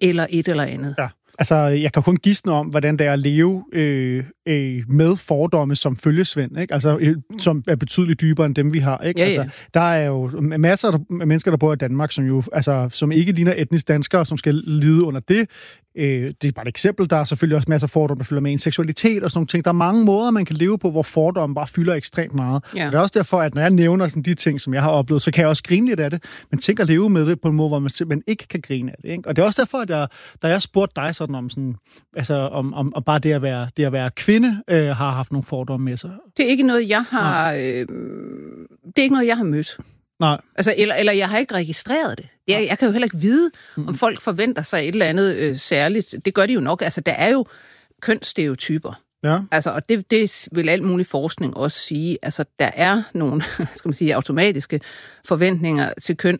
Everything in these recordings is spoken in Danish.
eller et eller andet. Ja. Altså, jeg kan kun gisne om, hvordan det er at leve med fordomme som følgesvend, ikke? Altså, som er betydeligt dybere end dem, vi har, ikke? Ja. Altså, der er jo masser af mennesker, der bor i Danmark, som jo, altså, som ikke ligner etnisk danskere, som skal lide under det. Det er bare et eksempel. Der er selvfølgelig også masser af fordomme, der følger med en seksualitet og sådan nogle ting. Der er mange måder, man kan leve på, hvor fordomme bare fylder ekstremt meget. Ja. Og det er også derfor, at når jeg nævner sådan de ting, som jeg har oplevet, så kan jeg også grine lidt af det. Men tænk at leve med det på en måde, hvor man simpelthen ikke kan grine af det, ikke? Og det er også derfor, at da jeg spurgte dig sådan om sådan, altså om bare det at være kvinde, har haft nogle fordomme med sig. Det er ikke noget, jeg har... det er ikke noget, jeg har mødt. Nej. Altså, eller jeg har ikke registreret det. Jeg kan jo heller ikke vide, om folk forventer sig et eller andet særligt. Det gør de jo nok. Altså, der er jo kønsstereotyper. Ja. Altså, og det vil alt mulig forskning også sige. Altså, der er nogle, skal man sige, automatiske forventninger til køn.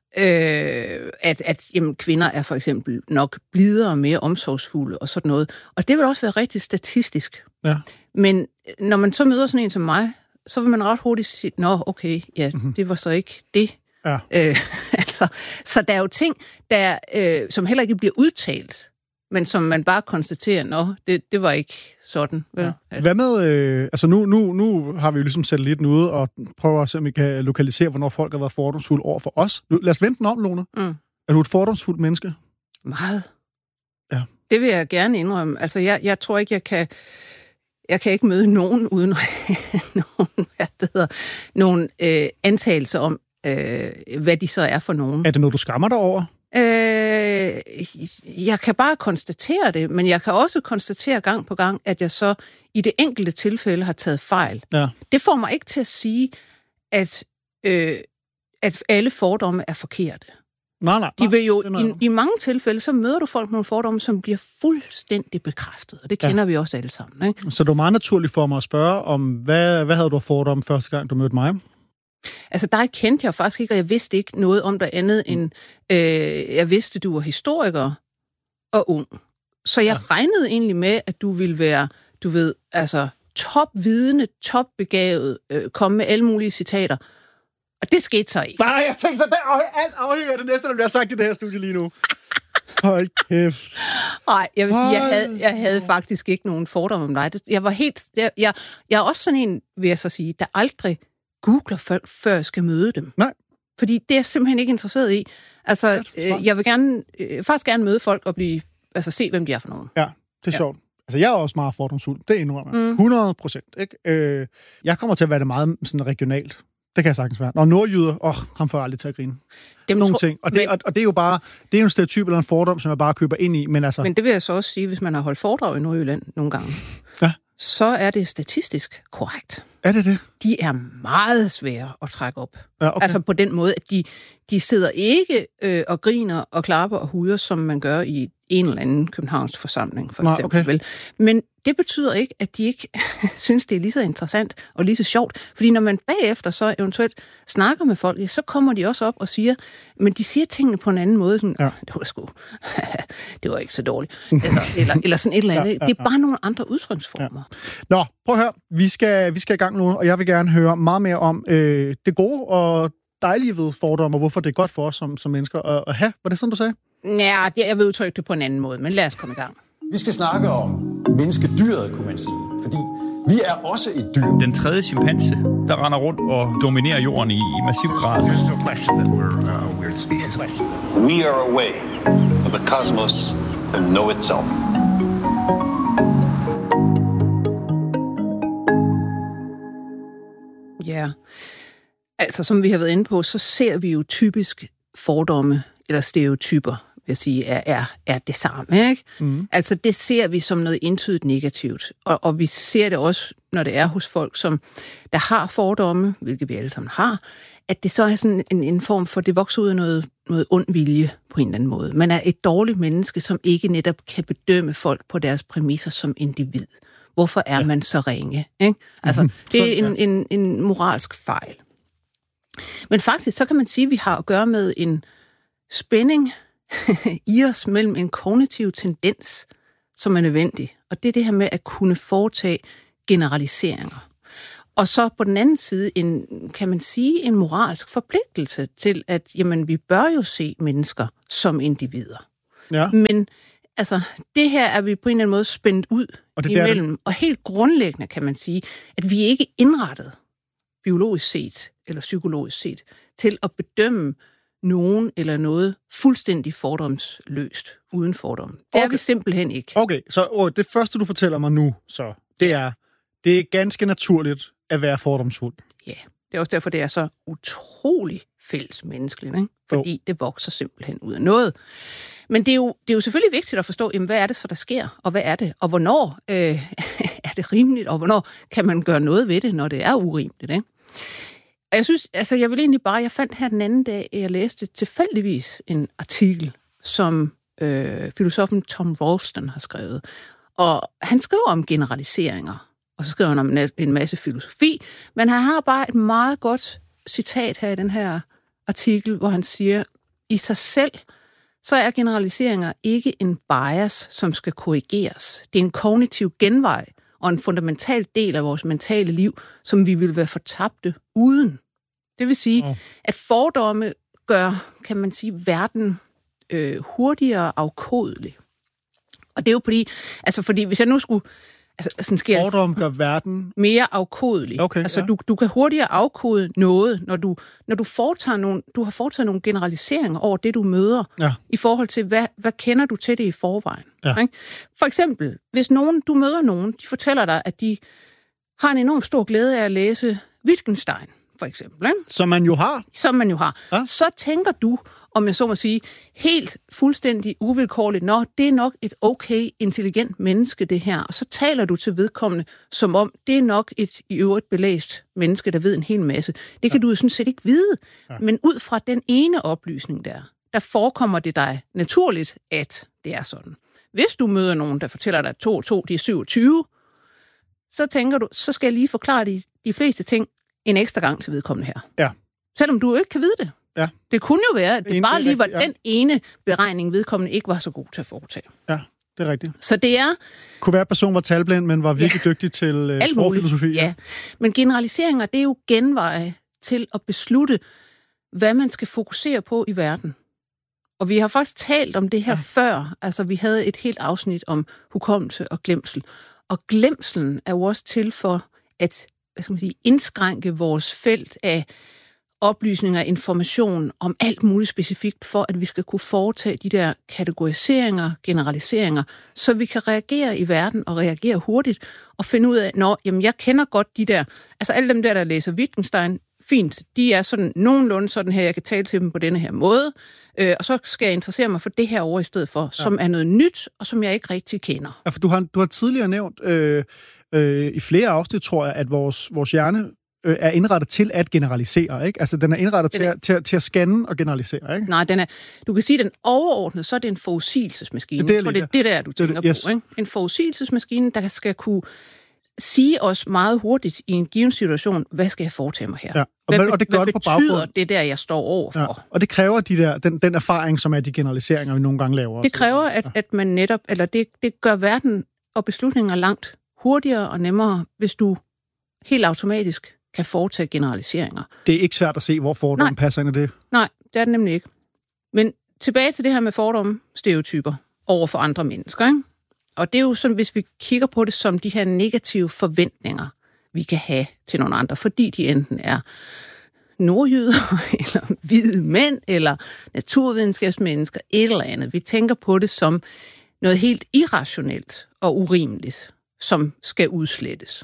At jamen, kvinder er for eksempel nok blidere og mere omsorgsfulde og sådan noget. Og det vil også være rigtig statistisk. Ja. Men når man så møder sådan en som mig, så vil man ret hurtigt sige, nå, okay, ja, det var så ikke det. Ja. Altså, så der er jo ting, der, som heller ikke bliver udtalt, men som man bare konstaterer, nå, det var ikke sådan. Vel? Ja. Hvad med, altså nu har vi jo ligesom satelitten ude, og prøver at se, om vi kan lokalisere, hvornår folk har været fordomsfulde over for os. Lad os vente den om, Lone. Er du et fordomsfuldt menneske? Meget. Ja. Det vil jeg gerne indrømme. Altså, jeg tror ikke, jeg kan ikke møde nogen uden nogen antagelser om, hvad de så er for nogen. Er det noget, du skammer dig over? Jeg kan bare konstatere det, men jeg kan også konstatere gang på gang, at jeg så i det enkelte tilfælde har taget fejl. Ja. Det får mig ikke til at sige, at alle fordomme er forkerte. Nej. De vil jo, i mange tilfælde, så møder du folk med nogle fordomme, som bliver fuldstændig bekræftet, og det kender vi også alle sammen. Ikke? Så det var meget naturligt for mig at spørge om, hvad havde du af fordomme første gang, du mødte mig? Altså, dig kendte jeg faktisk ikke, og jeg vidste ikke noget om dig andet end, jeg vidste, du var historiker og ung. Så jeg regnede egentlig med, at du ville være, du ved, altså topvidende, topbegavet, komme med alle mulige citater. Og det skete så ikke. Nej, jeg tænkte så, alt afhænger af det næste, der bliver sagt i det her studie lige nu. Hold kæft. Nej, jeg vil sige, jeg havde faktisk ikke nogen fordomme om dig. Jeg var helt... Jeg er også sådan en, vil jeg så sige, der aldrig googler folk, før jeg skal møde dem. Nej. Fordi det er jeg simpelthen ikke interesseret i. Altså, jeg vil faktisk gerne møde folk og se, hvem de er for nogen. Ja, det er sjovt. Altså, jeg er også meget fordomsfuld. Det indrømmer 100%. Ikke? Jeg kommer til at være det meget sådan regionalt. Det kan jeg sagtens være. Når nordjyder, ham får jeg aldrig til at grine. Nogle ting. Og det er jo bare, det er jo en stereotyp eller en fordom, som jeg bare køber ind i. Men det vil jeg så også sige, hvis man har holdt foredrag i Nordjylland nogle gange, så er det statistisk korrekt. Er det det? De er meget svære at trække op. Ja, okay. Altså på den måde, at de sidder ikke og griner og klapper og huder, som man gør i en eller anden københavns forsamling, for eksempel. Okay. Vel? Men det betyder ikke, at de ikke synes, det er lige så interessant og lige så sjovt. Fordi når man bagefter så eventuelt snakker med folk, så kommer de også op og siger, men de siger tingene på en anden måde. Det var sgu, det var ikke så dårligt. Eller sådan et eller andet. Det er bare nogle andre udtryksformer. Ja. Nå, prøv at høre. Vi skal i gang nu, og jeg vil gerne høre meget mere om det gode og dejlige ved fordomme, og hvorfor det er godt for os som mennesker at have. Var det sådan, du sagde? Ja, jeg vil udtrykke det på en anden måde, men lad os komme i gang. Vi skal snakke om menneskedyret, kunne man sige, fordi vi er også et dyr. Den tredje chimpanse, der render rundt og dominerer jorden i massiv grad. There's no question that we're a weird species. We are away of the cosmos and know itself. Ja, altså som vi har været inde på, så ser vi jo typisk fordomme eller stereotyper, vil jeg sige, er det samme, ikke? Mm. Altså det ser vi som noget entydigt negativt, og vi ser det også, når det er hos folk, som der har fordomme, hvilket vi alle sammen har, at det så er sådan en form for, det vokser ud af noget ond vilje på en eller anden måde. Man er et dårligt menneske, som ikke netop kan bedømme folk på deres præmisser som individ. Hvorfor er man så ringe? Ikke? Altså, det er en moralsk fejl. Men faktisk, så kan man sige, at vi har at gøre med en spænding i os mellem en kognitiv tendens, som er nødvendig. Og det er det her med at kunne foretage generaliseringer. Og så på den anden side, kan man sige, en moralsk forpligtelse til, at jamen, vi bør jo se mennesker som individer. Ja. Men altså, det her er vi på en eller anden måde spændt ud imellem. Og helt grundlæggende kan man sige, at vi ikke er indrettet, biologisk set eller psykologisk set, til at bedømme nogen eller noget fuldstændig fordomsløst, uden fordom. Det er vi simpelthen ikke. Okay, så det første, du fortæller mig nu, så, det er ganske naturligt at være fordomsfuld. Ja, det er også derfor, det er så utrolig fælles menneskeligt, ikke? Fordi det vokser simpelthen ud af noget. Men det er jo selvfølgelig vigtigt at forstå, jamen, hvad er det så, der sker, og hvad er det, og hvornår er det rimeligt, og hvornår kan man gøre noget ved det, når det er urimeligt, ikke? Og jeg synes, altså jeg vil egentlig bare, jeg fandt her den anden dag, jeg læste tilfældigvis en artikel, som filosofen Tom Ralston har skrevet. Og han skriver om generaliseringer, og så skriver han om en masse filosofi, men han har bare et meget godt citat her i den her artikel, hvor han siger, i sig selv, så er generaliseringer ikke en bias, som skal korrigeres. Det er en kognitiv genvej og en fundamental del af vores mentale liv, som vi vil være fortabte uden. Det vil sige, at fordomme gør, kan man sige, verden hurtigere afkodelig. Og det er jo fordi hvis jeg nu skulle... Altså, sådan sker fordom gør verden mere afkodelig. Okay, altså, ja. du kan hurtigere afkode noget, når du har foretaget nogle generaliseringer over det, du møder, i forhold til, hvad kender du til det i forvejen. Ja. Ikke? For eksempel, hvis du møder nogen, de fortæller dig, at de har en enorm stor glæde af at læse Wittgenstein, for eksempel. Ikke? Som man jo har. Ja. Så tænker du, om jeg så må sige, helt fuldstændig uvilkårligt, det er nok et okay, intelligent menneske, det her. Og så taler du til vedkommende, som om det er nok et i øvrigt belæst menneske, der ved en hel masse. Det kan du jo sådan set ikke vide. Ja. Men ud fra den ene oplysning der forekommer det dig naturligt, at det er sådan. Hvis du møder nogen, der fortæller dig, at 2 og 2, de er 27, så tænker du, så skal jeg lige forklare de fleste ting en ekstra gang til vedkommende her. Ja. Selvom du jo ikke kan vide det. Ja. Det kunne jo være, at det bare lige var den ene beregning, vedkommende ikke var så god til at foretage. Ja, det er rigtigt. Så det er... Kunne være, at personen var talblind, men var virkelig dygtig til sprogfilosofi. Ja, men generaliseringer, det er jo genveje til at beslutte, hvad man skal fokusere på i verden. Og vi har faktisk talt om det her før. Altså, vi havde et helt afsnit om hukommelse og glemsel. Og glemselen er jo også til for at, indskrænke vores felt af oplysninger og information om alt muligt specifikt, for at vi skal kunne foretage de der kategoriseringer, generaliseringer, så vi kan reagere i verden og reagere hurtigt og finde ud af, jeg kender godt de der, altså alle dem der læser Wittgenstein, fint, de er sådan nogenlunde sådan her, jeg kan tale til dem på denne her måde, og så skal jeg interessere mig for det her over i stedet for, som er noget nyt, og som jeg ikke rigtig kender. Ja, for du har tidligere nævnt i flere afsnit, tror jeg, at vores hjerne er indrettet til at generalisere, ikke? Altså, den er indrettet til at scanne og generalisere, ikke? Nej, du kan sige, at den overordnet, så er det en forudsigelsesmaskine. Det er det der, du tænker på, ikke? En forudsigelsesmaskine, der skal kunne sige os meget hurtigt i en given situation, hvad skal jeg foretage mig her? Ja. Og det gør hvad det på betyder baggrund. det der, jeg står overfor? Ja. Og det kræver den erfaring, som er de generaliseringer, vi nogle gange laver. Det kræver, at man netop, eller det gør verden og beslutninger langt hurtigere og nemmere, hvis du helt automatisk kan foretage generaliseringer. Det er ikke svært at se, hvor fordommen passer ind i det. Nej, det er det nemlig ikke. Men tilbage til det her med fordomme, stereotyper over for andre mennesker, ikke? Og det er jo sådan, hvis vi kigger på det som de her negative forventninger, vi kan have til nogle andre, fordi de enten er nordjyder, eller hvide mænd, eller naturvidenskabsmennesker, et eller andet. Vi tænker på det som noget helt irrationelt og urimeligt, som skal udslettes.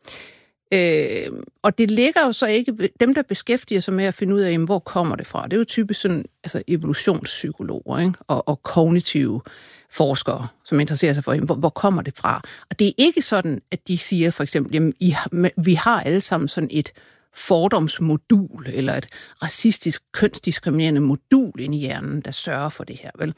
Og det ligger jo så ikke... Dem, der beskæftiger sig med at finde ud af, hvor kommer det fra, det er jo typisk sådan, altså evolutionspsykologer, ikke? Og kognitive forskere, som interesserer sig for, hvor kommer det fra? Og det er ikke sådan, at de siger for eksempel, jamen, vi har alle sammen sådan et fordomsmodul, eller et racistisk, kønsdiskriminerende modul inde i hjernen, der sørger for det her, vel?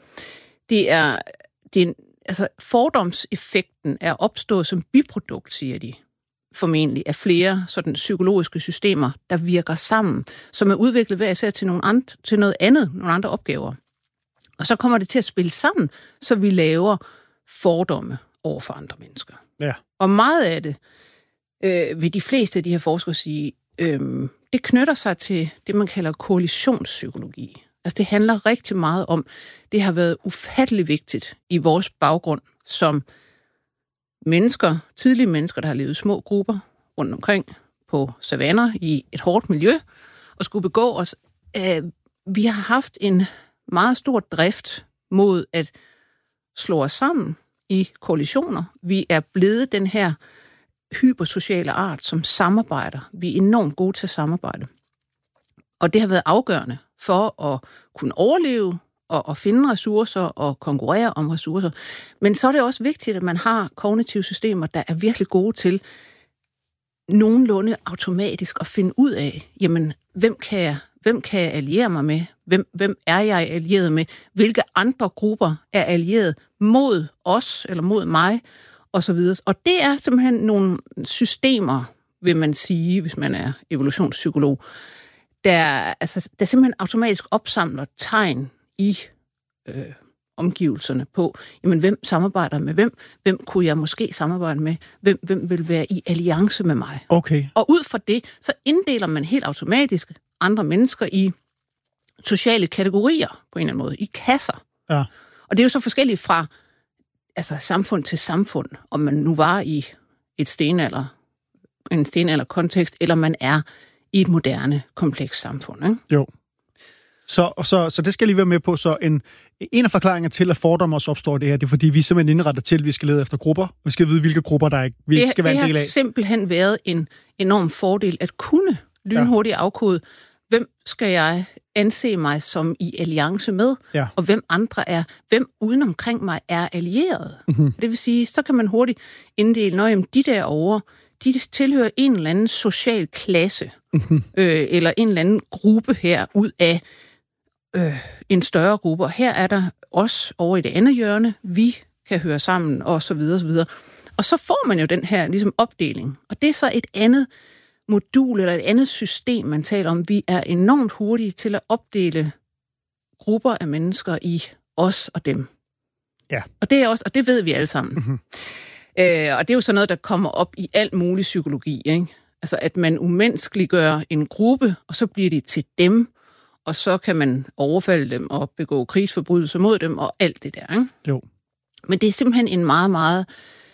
Altså, fordomseffekten er opstået som biprodukt, siger de, formentlig af flere sådan psykologiske systemer, der virker sammen, som er udviklet hver især til noget andet, nogle andre opgaver. Og så kommer det til at spille sammen, så vi laver fordomme over for andre mennesker. Ja. Og meget af det, vil de fleste af de her forskere sige, det knytter sig til det, man kalder koalitionspsykologi. Altså det handler rigtig meget om, det har været ufattelig vigtigt i vores baggrund som mennesker, tidlige mennesker, der har levet i små grupper rundt omkring på savanner i et hårdt miljø, og skulle begå os. Vi har haft en meget stor drift mod at slå os sammen i koalitioner. Vi er blevet den her hypersociale art, som samarbejder. Vi er enormt gode til at samarbejde. Og det har været afgørende for at kunne overleve og finde ressourcer og konkurrere om ressourcer. Men så er det også vigtigt, at man har kognitive systemer, der er virkelig gode til nogenlunde automatisk at finde ud af, jamen, hvem kan jeg alliere mig med? Hvem er jeg allieret med? Hvilke andre grupper er allieret mod os eller mod mig? Og så videre. Og det er simpelthen nogle systemer, vil man sige, hvis man er evolutionspsykolog, der simpelthen automatisk opsamler tegn i omgivelserne på, jamen, hvem samarbejder med hvem? Hvem kunne jeg måske samarbejde med? Hvem vil være i alliance med mig? Okay. Og ud fra det, så inddeler man helt automatisk andre mennesker i sociale kategorier, på en eller anden måde, i kasser. Ja. Og det er jo så forskelligt fra samfund til samfund, om man nu var i en stenalder-kontekst, eller man er i et moderne, komplekst samfund. Ikke? Jo. Så det skal jeg lige være med på. Så en af forklaringerne til, at fordomme også opstår det her, det er, fordi vi simpelthen indretter til, at vi skal lede efter grupper. Vi skal vide, hvilke grupper, der vi ikke skal være en del af. Det har simpelthen været en enorm fordel at kunne lynhurtigt afkode, hvem skal jeg anse mig som i alliance med, og hvem uden omkring mig er allieret. Mm-hmm. Det vil sige, så kan man hurtigt inddele, når de derovre, de tilhører en eller anden social klasse, eller en eller anden gruppe her ud af en større gruppe. Og her er der os over i det andet hjørne, vi kan høre sammen, og så videre, så videre. Og så får man jo den her ligesom opdeling. Og det er så et andet modul eller et andet system, man taler om. Vi er enormt hurtige til at opdele grupper af mennesker i os og dem. Ja. Og det er også, og det ved vi alle sammen. Mm-hmm. Og det er jo sådan noget, der kommer op i alt mulig psykologi, ikke? Altså, at man umenneskeliggør en gruppe, og så bliver de til dem, og så kan man overfalde dem og begå krigsforbrydelser mod dem, og alt det der, ikke? Jo. Men det er simpelthen en meget, meget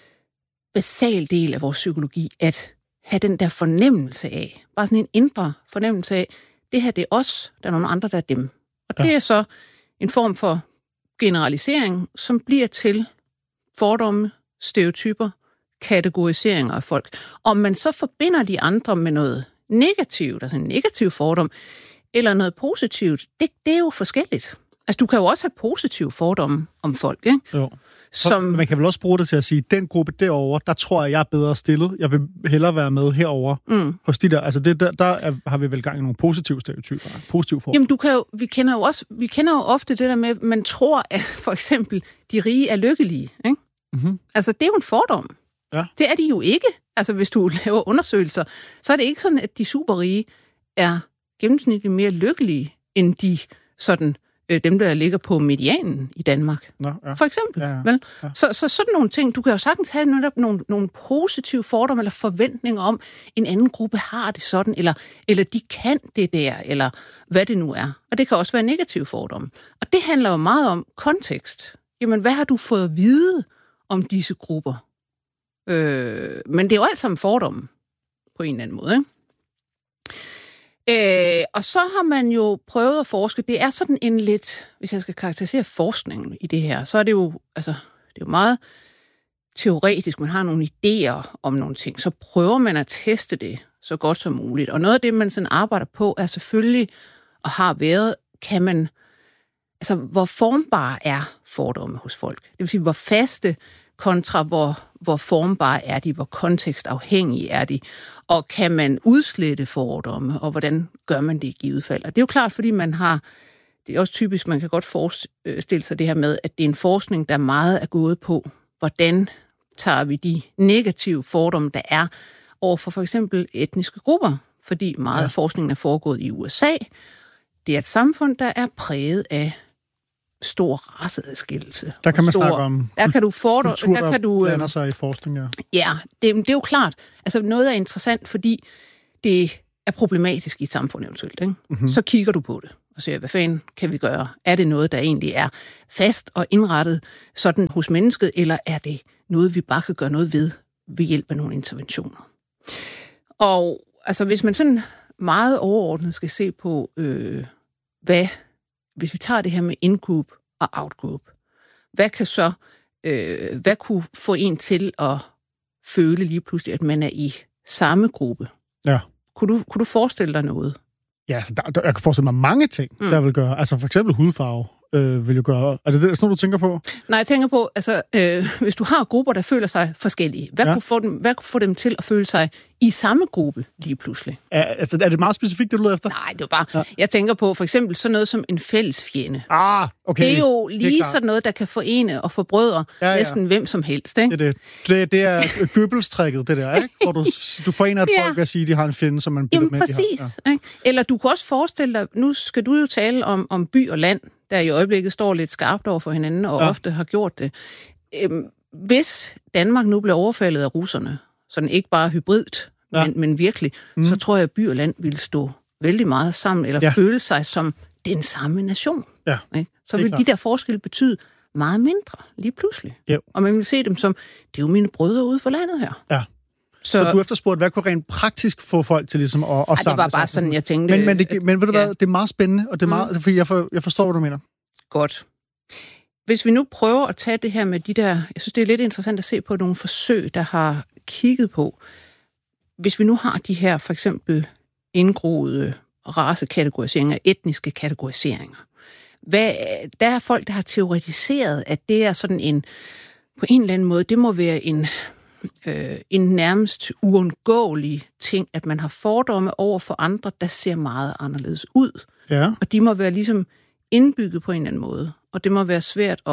basal del af vores psykologi, at have den der fornemmelse af, bare sådan en indre fornemmelse af, det her, det er os, der er nogle andre, der er dem. Og det er så en form for generalisering, som bliver til fordomme, stereotyper, kategoriseringer af folk. Om man så forbinder de andre med noget negativt, altså en negativ fordom, eller noget positivt, det er jo forskelligt. Altså, du kan jo også have positive fordomme om folk, ikke? Jo. Man kan vel også bruge det til at sige, den gruppe derovre, der tror jeg er bedre stillet. Jeg vil hellere være med herovre hos de der. Altså, har vi vel gang i nogle positive stereotyper, positive fordomme. Jamen, vi kender jo ofte det der med, man tror, at for eksempel de rige er lykkelige, ikke? Mm-hmm. Altså, det er jo en fordom. Ja. Det er de jo ikke. Altså, hvis du laver undersøgelser, så er det ikke sådan, at de superrige er gennemsnitligt mere lykkelige, end de sådan, dem, der ligger på medianen i Danmark. Nå, ja. For eksempel. Ja. Vel? Ja. Så sådan nogle ting. Du kan jo sagtens have nogle positive fordomme eller forventninger om, en anden gruppe har det sådan, eller de kan det der, eller hvad det nu er. Og det kan også være negative fordomme. Og det handler jo meget om kontekst. Jamen, hvad har du fået at vide om disse grupper? Men det er jo alt sammen fordomme, på en eller anden måde, ikke? Og så har man jo prøvet at forske. Det er sådan en lidt, hvis jeg skal karakterisere forskningen i det her, så er det jo, altså, det er jo meget teoretisk. Man har nogle idéer om nogle ting. Så prøver man at teste det så godt som muligt. Og noget af det, man sådan arbejder på, er selvfølgelig, og har været, kan man, altså, hvor formbare er fordomme hos folk? Det vil sige, hvor faste kontra hvor formbare er de, hvor kontekstafhængige er de, og kan man udslette fordomme, og hvordan gør man det i givet fald? Og det er jo klart, fordi man har, det er også typisk, man kan godt forestille sig det her med, at det er en forskning, der meget er gået på, hvordan tager vi de negative fordomme, der er over for eksempel etniske grupper, fordi meget af forskningen er foregået i USA. Det er et samfund, der er præget af stor raceadskillelse. Der kan man snakke om kultur, der blander sig i forskning, ja. Ja, det er jo klart. Altså, noget er interessant, fordi det er problematisk i et samfund eventuelt, ikke? Mm-hmm. Så kigger du på det. og siger, hvad fanden kan vi gøre? Er det noget, der egentlig er fast og indrettet sådan hos mennesket, eller er det noget, vi bare kan gøre noget ved hjælp af nogle interventioner? Og altså, hvis man sådan meget overordnet skal se på, hvis vi tager det her med in-group og out-group, hvad kunne få en til at føle lige pludselig, at man er i samme gruppe? Ja. Kunne du forestille dig noget? Ja, altså, jeg kan forestille mig mange ting, der vil gøre. Altså for eksempel hudfarve vil jo gøre. Er det sådan noget, du tænker på? Nej, jeg tænker på, altså, hvis du har grupper, der føler sig forskellige, hvad kunne få dem til at føle sig i samme gruppe lige pludselig? Altså, er det meget specifikt, det du leder efter? Nej, det er bare... Ja. Jeg tænker på for eksempel sådan noget som en fælles fjende. Okay. Det er jo lige sådan noget, der kan forene og forbrødre næsten hvem som helst, ikke? Det er Goebbels-tricket, det der, ikke? Hvor du forener et folk ved at sige, at de har en fjende, som man bytter med. Præcis. Ikke? Eller du kan også forestille dig, nu skal du jo tale om by og land, der i øjeblikket står lidt skarpt over for hinanden, og ofte har gjort det. Hvis Danmark nu bliver overfaldet af russerne, sådan ikke bare hybridt, men virkelig, så tror jeg, at by og land ville stå vældig meget sammen, eller føle sig som den samme nation. Ja. Ikke? Så vil de der forskelle betyde meget mindre, lige pludselig. Jo. Og man vil se dem som, det er jo mine brødre ude for landet her. Ja. Så du efterspurgte, hvad kunne rent praktisk få folk til ligesom at samle sig? Det var bare sådan, jeg tænkte. Men ved du hvad, det er meget spændende, og det er meget, fordi jeg forstår, hvad du mener. Godt. Hvis vi nu prøver at tage det her med de der, jeg synes, det er lidt interessant at se på nogle forsøg, der har kigget på, hvis vi nu har de her for eksempel indgroede racekategoriseringer, etniske kategoriseringer. Der er folk, der har teoretiseret, at det er sådan en, på en eller anden måde, det må være en nærmest uundgåelig ting, at man har fordomme over for andre, der ser meget anderledes ud. Ja. Og de må være ligesom indbygget på en eller anden måde. Og det må være svært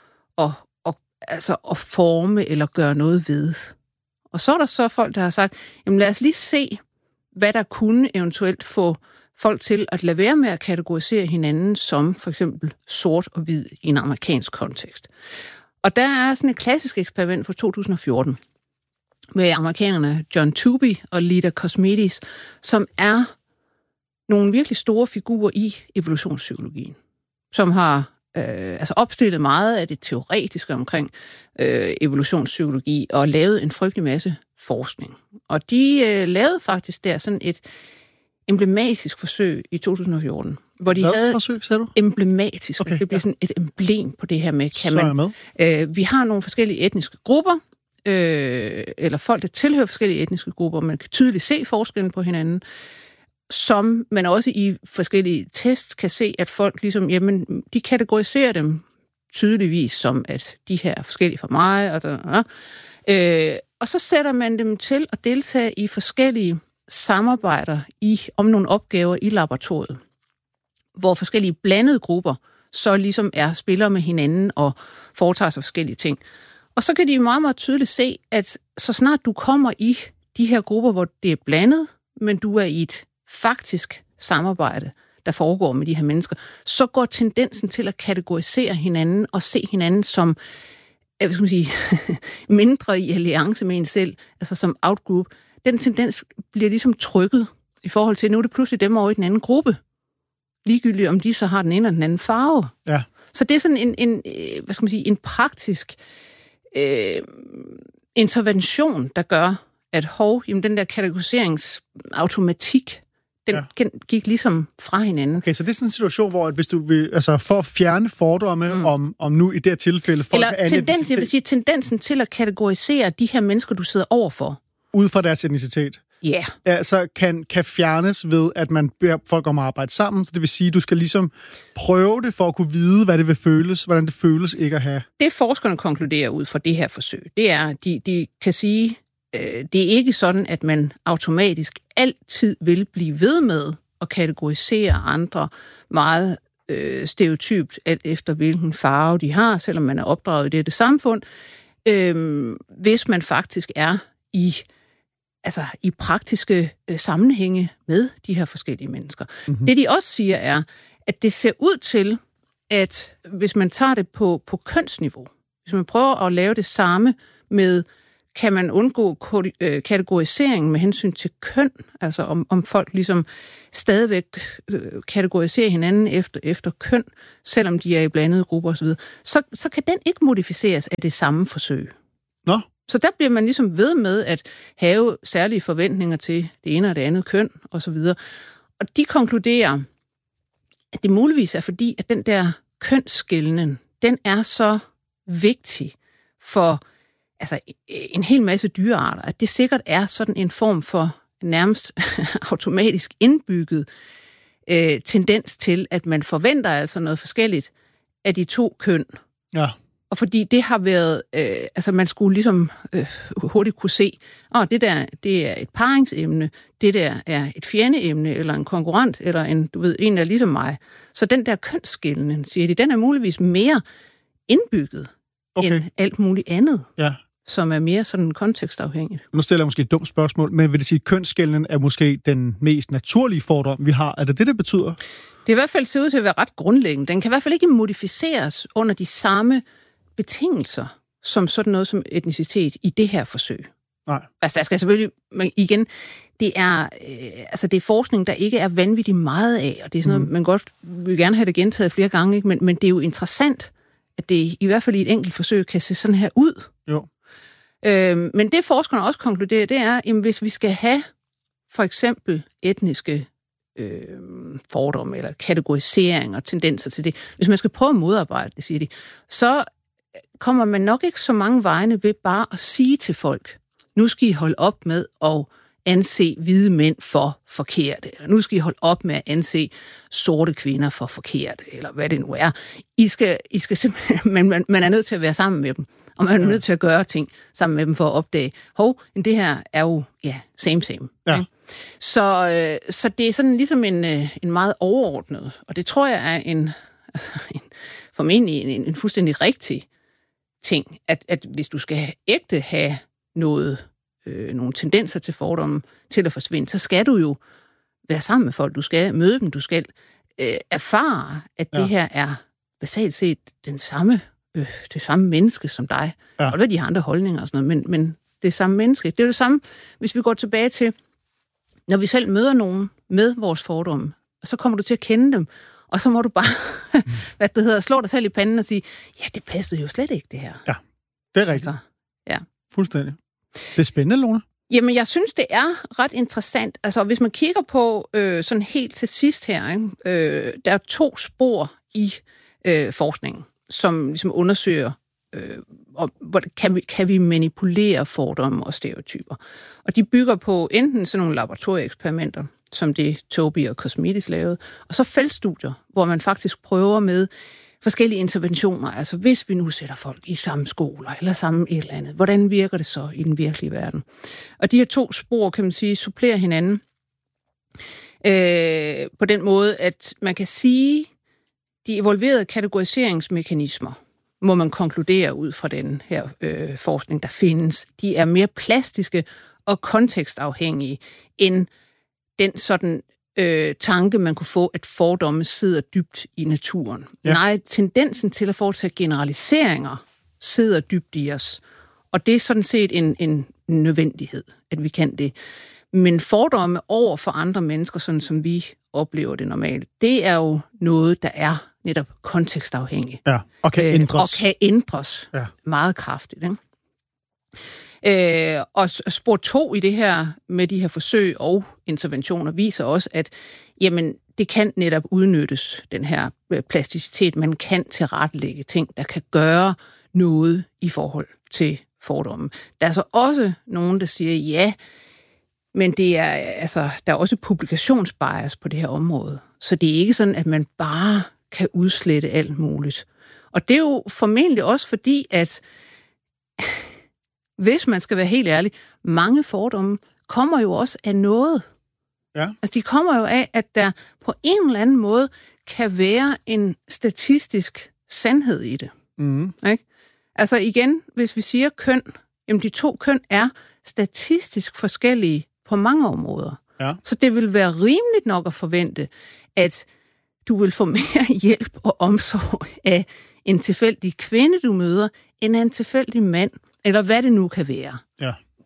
at forme eller gøre noget ved. Og så er der så folk, der har sagt, jamen lad os lige se, hvad der kunne eventuelt få folk til at lade være med at kategorisere hinanden som for eksempel sort og hvid i en amerikansk kontekst. Og der er sådan et klassisk eksperiment fra 2014 med amerikanerne John Tooby og Lida Cosmides, som er nogle virkelig store figurer i evolutionspsykologien, som har opstillet meget af det teoretiske omkring evolutionspsykologi og lavet en frygtelig masse forskning. Og de lavede faktisk der sådan et emblematisk forsøg i 2014, hvor de havde forsøg, sagde du? Emblematisk. Okay, det bliver sådan et emblem på det her med, kan man. Vi har nogle forskellige etniske grupper, eller folk, der tilhører forskellige etniske grupper, man kan tydeligt se forskellen på hinanden, som man også i forskellige tests kan se, at folk ligesom, jamen, de kategoriserer dem tydeligvis som, at de her er forskellige fra mig, og så sætter man dem til at deltage i forskellige samarbejder om nogle opgaver i laboratoriet, hvor forskellige blandede grupper så ligesom spiller med hinanden og foretager sig forskellige ting. Og så kan de meget, meget tydeligt se, at så snart du kommer i de her grupper, hvor det er blandet, men du er i et faktisk samarbejde, der foregår med de her mennesker, så går tendensen til at kategorisere hinanden og se hinanden som, hvad skal man sige, mindre i alliance med en selv, altså som outgroup. Den tendens bliver ligesom trykket i forhold til, nu er det pludselig dem over i den anden gruppe. Ligegyldigt om de så har den ene eller den anden farve. Ja. Så det er sådan en praktisk intervention, der gør, at den der kategoriseringsautomatik, den gik ligesom fra hinanden. Okay, så det er sådan en situation, hvor hvis du vil, altså for at fjerne fordomme om nu i det her tilfælde... Folk tendensen til at kategorisere de her mennesker, du sidder overfor. Ud fra deres etnicitet. Yeah. Ja. Så kan fjernes ved, at man beder folk om at arbejde sammen. Så det vil sige, at du skal ligesom prøve det for at kunne vide, hvordan det føles ikke at have. Det forskerne konkluderer ud fra det her forsøg, det er, at de kan sige, det er ikke sådan, at man automatisk altid vil blive ved med at kategorisere andre meget stereotypt, alt efter hvilken farve de har, selvom man er opdraget i dette samfund, hvis man faktisk er i praktiske sammenhænge med de her forskellige mennesker. Mm-hmm. Det de også siger er, at det ser ud til, at hvis man tager det på kønsniveau, hvis man prøver at lave det samme med kan man undgå kategorisering med hensyn til køn, altså om folk ligesom stadigvæk kategoriserer hinanden efter køn, selvom de er i blandede grupper osv., så kan den ikke modificeres af det samme forsøg. Nå. Så der bliver man ligesom ved med at have særlige forventninger til det ene og det andet køn osv. Og de konkluderer, at det muligvis er fordi, at den der kønsskelnen, den er så vigtig for en hel masse dyrearter, at det sikkert er sådan en form for nærmest automatisk indbygget tendens til, at man forventer altså noget forskelligt af de to køn. Ja. Og fordi det har været, man skulle ligesom hurtigt kunne se, det der, det er et paringsemne, det der er et fjendeemne, eller en konkurrent, eller en der er ligesom mig. Så den der kønsskelnen, siger de, den er muligvis mere indbygget end alt muligt andet. Ja. Som er mere sådan kontekstafhængigt. Nu stiller jeg måske et dumt spørgsmål, men vil det sige, at kønsskelnen er måske den mest naturlige fordom, vi har? Er det betyder? Det i hvert fald ser ud til at være ret grundlæggende. Den kan i hvert fald ikke modificeres under de samme betingelser som sådan noget som etnicitet i det her forsøg. Nej. Altså, der skal selvfølgelig, men igen, det er forskning, der ikke er vanvittigt meget af, og det er sådan noget, man godt vil gerne have det gentaget flere gange, ikke? Men det er jo interessant, at det i hvert fald i et enkelt forsøg kan se sådan her ud. Jo. Men det forskerne også konkluderer, det er, at hvis vi skal have for eksempel etniske fordomme eller kategorisering og tendenser til det, hvis man skal prøve at modarbejde det, siger de, så kommer man nok ikke så mange vegne ved bare at sige til folk, nu skal I holde op med at anse hvide mænd for forkerte, eller nu skal I holde op med at anse sorte kvinder for forkerte, eller hvad det nu er. I skal simpelthen, man er nødt til at være sammen med dem, og man er nødt til at gøre ting sammen med dem for at opdage, det her er jo, same. Ja. Okay? Så det er sådan ligesom en meget overordnet, og det tror jeg er formentlig en fuldstændig rigtig ting, at hvis du skal ægte have nogle tendenser til fordomme til at forsvinde, så skal du jo være sammen med folk, du skal møde dem, du skal erfare, at det her er basalt set det samme menneske som dig. Og det er de andre holdninger og sådan noget, men det er samme menneske. Det er det samme, hvis vi går tilbage til, når vi selv møder nogen med vores fordomme, så kommer du til at kende dem, og så må du bare, slå dig selv i panden og sige, det passede jo slet ikke, det her. Ja, det er rigtigt. Altså, fuldstændig. Det er spændende, Lone. Jamen, jeg synes, det er ret interessant. Altså, hvis man kigger på sådan helt til sidst her, ikke? Der er 2 spor i forskningen, som ligesom undersøger, kan vi manipulere fordomme og stereotyper. Og de bygger på enten sådan nogle laboratorieeksperimenter, som det Toby og Kosmides lavede, og så feltstudier, hvor man faktisk prøver med forskellige interventioner. Altså, hvis vi nu sætter folk i samme skoler eller samme et eller andet, hvordan virker det så i den virkelige verden? Og de her 2 spor, kan man sige, supplerer hinanden på den måde, at man kan sige, de evolverede kategoriseringsmekanismer, må man konkludere ud fra den her forskning, der findes, de er mere plastiske og kontekstafhængige end den sådan tanke, man kunne få, at fordomme sidder dybt i naturen. Ja. Nej, tendensen til at foretage generaliseringer sidder dybt i os, og det er sådan set en nødvendighed, at vi kan det. Men fordomme over for andre mennesker, sådan som vi oplever det normalt, det er jo noget, der er netop kontekstafhængigt. Ja, og kan ændres. Meget kraftigt. Ikke? Og spor 2 i det her, med de her forsøg og interventioner, viser også, at jamen, det kan netop udnyttes, den her plasticitet. Man kan tilrettelægge ting, der kan gøre noget i forhold til fordommen. Der er så også nogen, der siger, ja, men det er, altså, der er også publikationsbias på det her område. Så det er ikke sådan, at man bare kan udslette alt muligt. Og det er jo formentlig også fordi, at hvis man skal være helt ærlig, mange fordomme kommer jo også af noget. Ja. Altså, de kommer jo af, at der på en eller anden måde kan være en statistisk sandhed i det. Mm. Ikke? Altså igen, hvis vi siger køn, jamen de 2 køn er statistisk forskellige på mange områder. Ja. Så det vil være rimeligt nok at forvente, at du vil få mere hjælp og omsorg af en tilfældig kvinde, du møder, end af en tilfældig mand, eller hvad det nu kan være. Ja.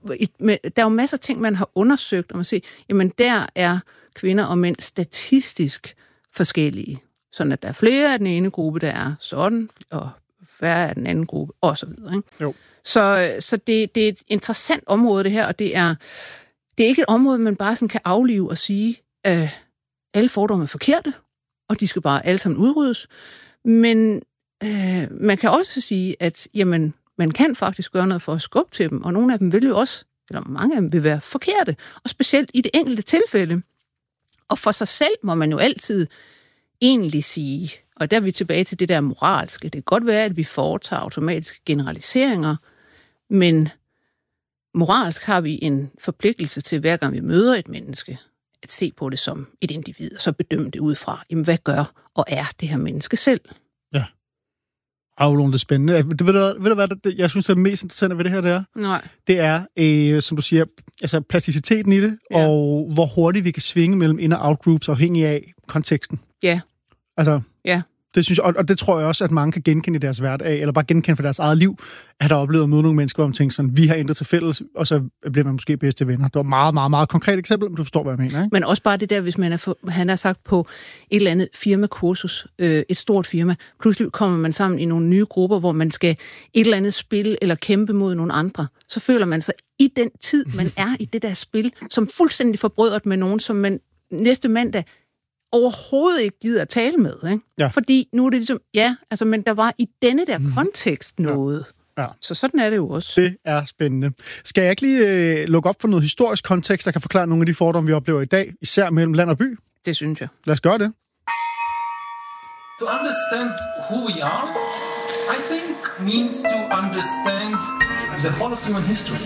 er jo masser af ting, man har undersøgt, og man siger, jamen der er kvinder og mænd statistisk forskellige. Sådan at der er flere af den ene gruppe, der er sådan, og færre af den anden gruppe, og så videre. Ikke? Jo. Så det er et interessant område, det her, og det er ikke et område, man bare sådan kan aflive og sige, alle fordomme er forkerte, og de skal bare alle sammen udryddes. Men man kan også sige, at jamen, man kan faktisk gøre noget for at skubbe til dem, og nogle af dem vil jo også, eller mange af dem vil være forkerte, og specielt i det enkelte tilfælde. Og for sig selv må man jo altid egentlig sige, og der er vi tilbage til det der moralske. Det kan godt være, at vi foretager automatiske generaliseringer, men moralsk har vi en forpligtelse til, hver gang vi møder et menneske, at se på det som et individ, og så bedømme det ud fra, jamen, hvad gør og er det her menneske selv? Ja. Lone, det er spændende. Ved du hvad, jeg synes, det er mest interessante ved det her, det er? Nej. Det er, som du siger, altså plasticiteten i det, ja. Og hvor hurtigt vi kan svinge mellem in- og out-groups, afhængig af konteksten. Ja. Altså, ja. Det synes jeg, og det tror jeg også, at mange kan genkende i deres hverdag, eller bare genkende for deres eget liv, at der oplevet at møde nogle mennesker, hvor man tænker sådan, vi har ændret til fælles, og så bliver man måske bedste venner. Det var meget, meget, meget konkret eksempel, men du forstår, hvad jeg mener, ikke? Men også bare det der, hvis man han har sagt på et eller andet firmakursus, et stort firma, pludselig kommer man sammen i nogle nye grupper, hvor man skal et eller andet spil eller kæmpe mod nogle andre, så føler man sig i den tid, man er i det der spil, som fuldstændig forbrødret med nogen, som man næste mandag overhovedet ikke gider at tale med, ikke? Ja. Fordi nu er det ligesom, men der var i denne der kontekst noget. Ja. Så sådan er det jo også. Det er spændende. Skal jeg ikke lige lukke op for noget historisk kontekst, der kan forklare nogle af de fordomme, vi oplever i dag, især mellem land og by? Det synes jeg. Lad os gøre det. To understand who we are, I think means to understand the whole of human history.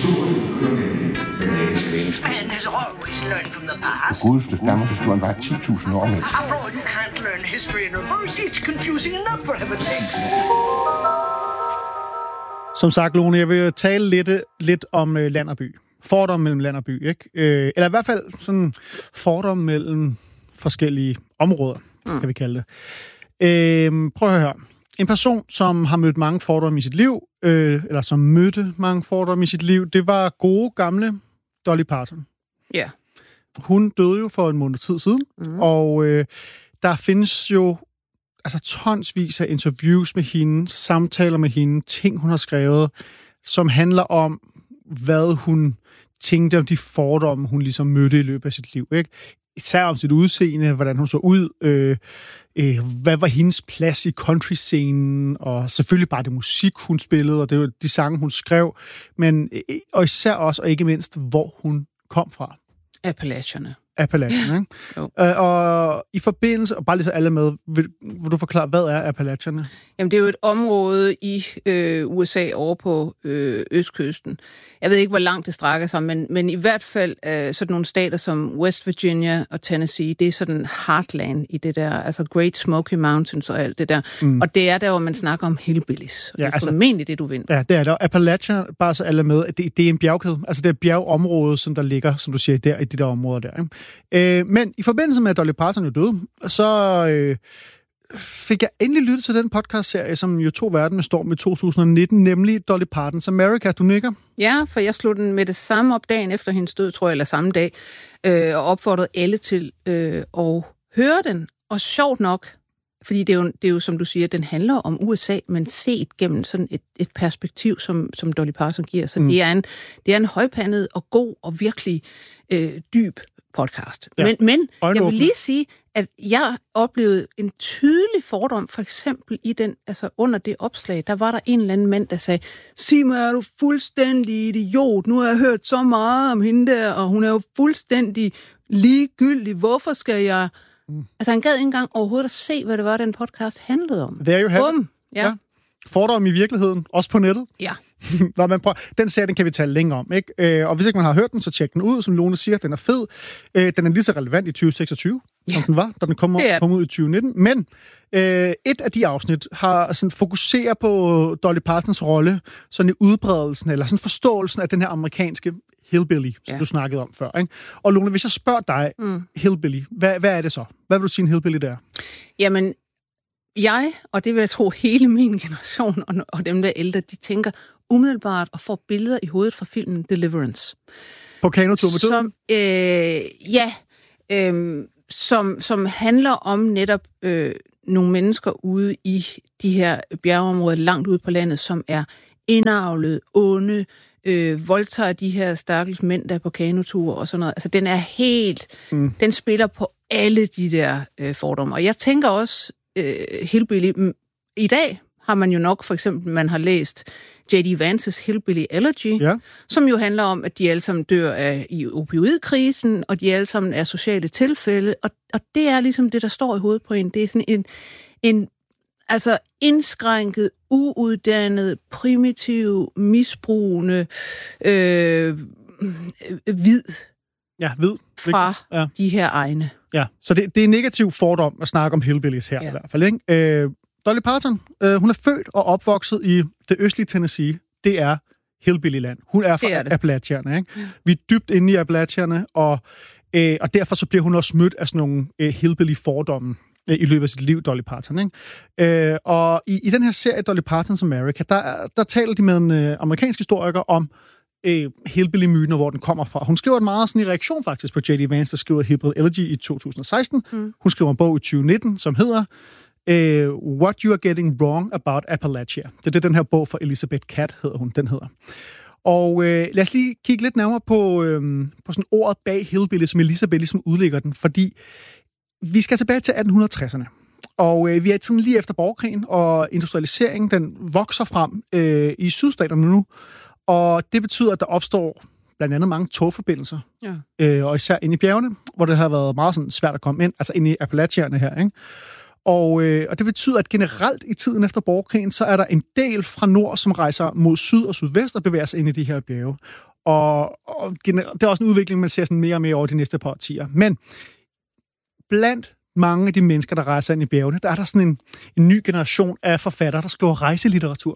And there's always learn from the past. Godeste Danmarkshistorien var 10.000 år mindst. After all, you can't learn history in reverse. It's confusing enough for heaven's sake. Som sagt, Lone, jeg vil tale lidt om land og by. Fordom mellem land og by, ikke? Eller i hvert fald sådan fordom mellem forskellige områder, kan vi kalde det. Prøv at høre her. En person, som har mødt mange fordomme i sit liv, eller som mødte mange fordomme i sit liv, det var gode, gamle Dolly Parton. Ja. Hun døde jo for en måned tid siden, og der findes jo altså tonsvis af interviews med hende, samtaler med hende, ting, hun har skrevet, som handler om, hvad hun tænkte om de fordomme, hun ligesom mødte i løbet af sit liv, ikke? Især om sit udseende, hvordan hun så ud, hvad var hendes plads i country-scenen, og selvfølgelig bare det musik, hun spillede, og det var de sange, hun skrev, men og især også, og ikke mindst, hvor hun kom fra. Appalachierne, ikke? Og i forbindelse, og bare lige så alle med, vil du forklare, hvad er Appalachierne? Jamen, det er jo et område i USA over på østkysten. Jeg ved ikke, hvor langt det strækker sig, men i hvert fald sådan nogle stater som West Virginia og Tennessee, det er sådan heartland i det der, altså Great Smoky Mountains og alt det der. Og det er der, hvor man snakker om hillbillies. Og det er formentlig det, du vinder. Ja, det er der. Appalachia, bare så alle med, at det er en bjergkæde. Altså det er et bjergområde, som der ligger, som du siger, der i de der områder der. Ikke? Men i forbindelse med, at Dolly Parton jo døde, så fik jeg endelig lyttet til den podcastserie, som jo tog verden med storm i 2019, nemlig Dolly Parton's America. Du nikker? Ja, for jeg slog den med det samme op dagen efter hendes død, tror jeg, eller samme dag, og opfordrede alle til at høre den. Og sjovt nok, fordi det er jo, som du siger, den handler om USA, men set gennem sådan et perspektiv, som Dolly Parton giver. Så det er en højpandet og god og virkelig dyb podcast. Ja. Men jeg vil lige sige, at jeg oplevede en tydelig fordom, for eksempel i den, altså under det opslag, der var der en eller anden mand, der sagde, sig mig, er du fuldstændig idiot? Nu har jeg hørt så meget om hende der, og hun er jo fuldstændig ligegyldig. Hvorfor skal jeg... Altså, han gad ikke engang overhovedet at se, hvad det var, den podcast handlede om. Det er jo her. Ja. Fordom i virkeligheden, også på nettet. Ja. Nå, men den serie, den kan vi tale længere om, ikke? Og hvis ikke man har hørt den, så tjek den ud. Som Lone siger, den er fed. Den er lige så relevant i 2026, som den var, da den kom ud i 2019. Men et af de afsnit har sådan fokuserer på Dolly Partons rolle, sådan i udbredelsen, eller sådan forståelsen af den her amerikanske hillbilly, som du snakkede om før, ikke? Og Lone, hvis jeg spørger dig, hillbilly, hvad er det så? Hvad vil du sige en hillbilly der? Jamen, jeg, og det vil jeg tro hele min generation, og dem der ældre, de tænker umiddelbart og får billeder i hovedet fra filmen Deliverance. På kanotur med døden? Som handler om netop nogle mennesker ude i de her bjergeområder langt ude på landet, som er indavlet, onde, voldtager de her stakkels mænd, der er på kanotur og sådan noget. Altså, den er helt... Den spiller på alle de der fordomme. Og jeg tænker også, Hillbilly... I dag har man jo nok, for eksempel, man har læst J.D. Vance's Hillbilly Elegy, som jo handler om, at de alle sammen dør i opioidkrisen, og de alle sammen er sociale tilfælde, og det er ligesom det, der står i hovedet på en. Det er sådan en altså indskrænket, uuddannet, primitiv, misbrugende, hvid. Ja, hvid. Fra de her egne. Ja, så det er en negativ fordom at snakke om hillbillies her i hvert fald, ikke? Dolly Parton, hun er født og opvokset i det østlige Tennessee. Det er hillbilly-land. Hun er fra Appalachierne, ikke? Vi er dybt inde i Appalachierne, og derfor så bliver hun også mødt af sådan nogle hillbilly-fordomme i løbet af sit liv, Dolly Parton, ikke? Og i den her serie, Dolly Parton's America, der taler de med en amerikansk historiker om hillbilly-myten, hvor den kommer fra. Hun skriver en meget sådan i reaktion faktisk på J.D. Vance, der skriver Hillbilly Elegy i 2016. Hun skriver en bog i 2019, som hedder What You Are Getting Wrong About Appalachia. Det er den her bog for Elizabeth Catt, hedder hun, den hedder. Og lad os lige kigge lidt nærmere på sådan ordet bag hillbilly, som Elizabeth ligesom udlægger den, fordi vi skal tilbage til 1860'erne. Og vi er i tiden lige efter borgerkrigen, og industrialiseringen, den vokser frem i sydstaterne nu, og det betyder, at der opstår blandt andet mange togforbindelser, og især inde i bjergene, hvor det har været meget sådan svært at komme ind, altså inde i Appalachierne her, ikke? Og det betyder, at generelt i tiden efter borgerkrigen, så er der en del fra nord, som rejser mod syd og sydvest og bevæger sig ind i de her bjerge. Og det er også en udvikling, man ser sådan mere og mere over de næste par årtier. Men blandt mange af de mennesker, der rejser ind i bjergene, der er der sådan en ny generation af forfattere, der skriver rejselitteratur.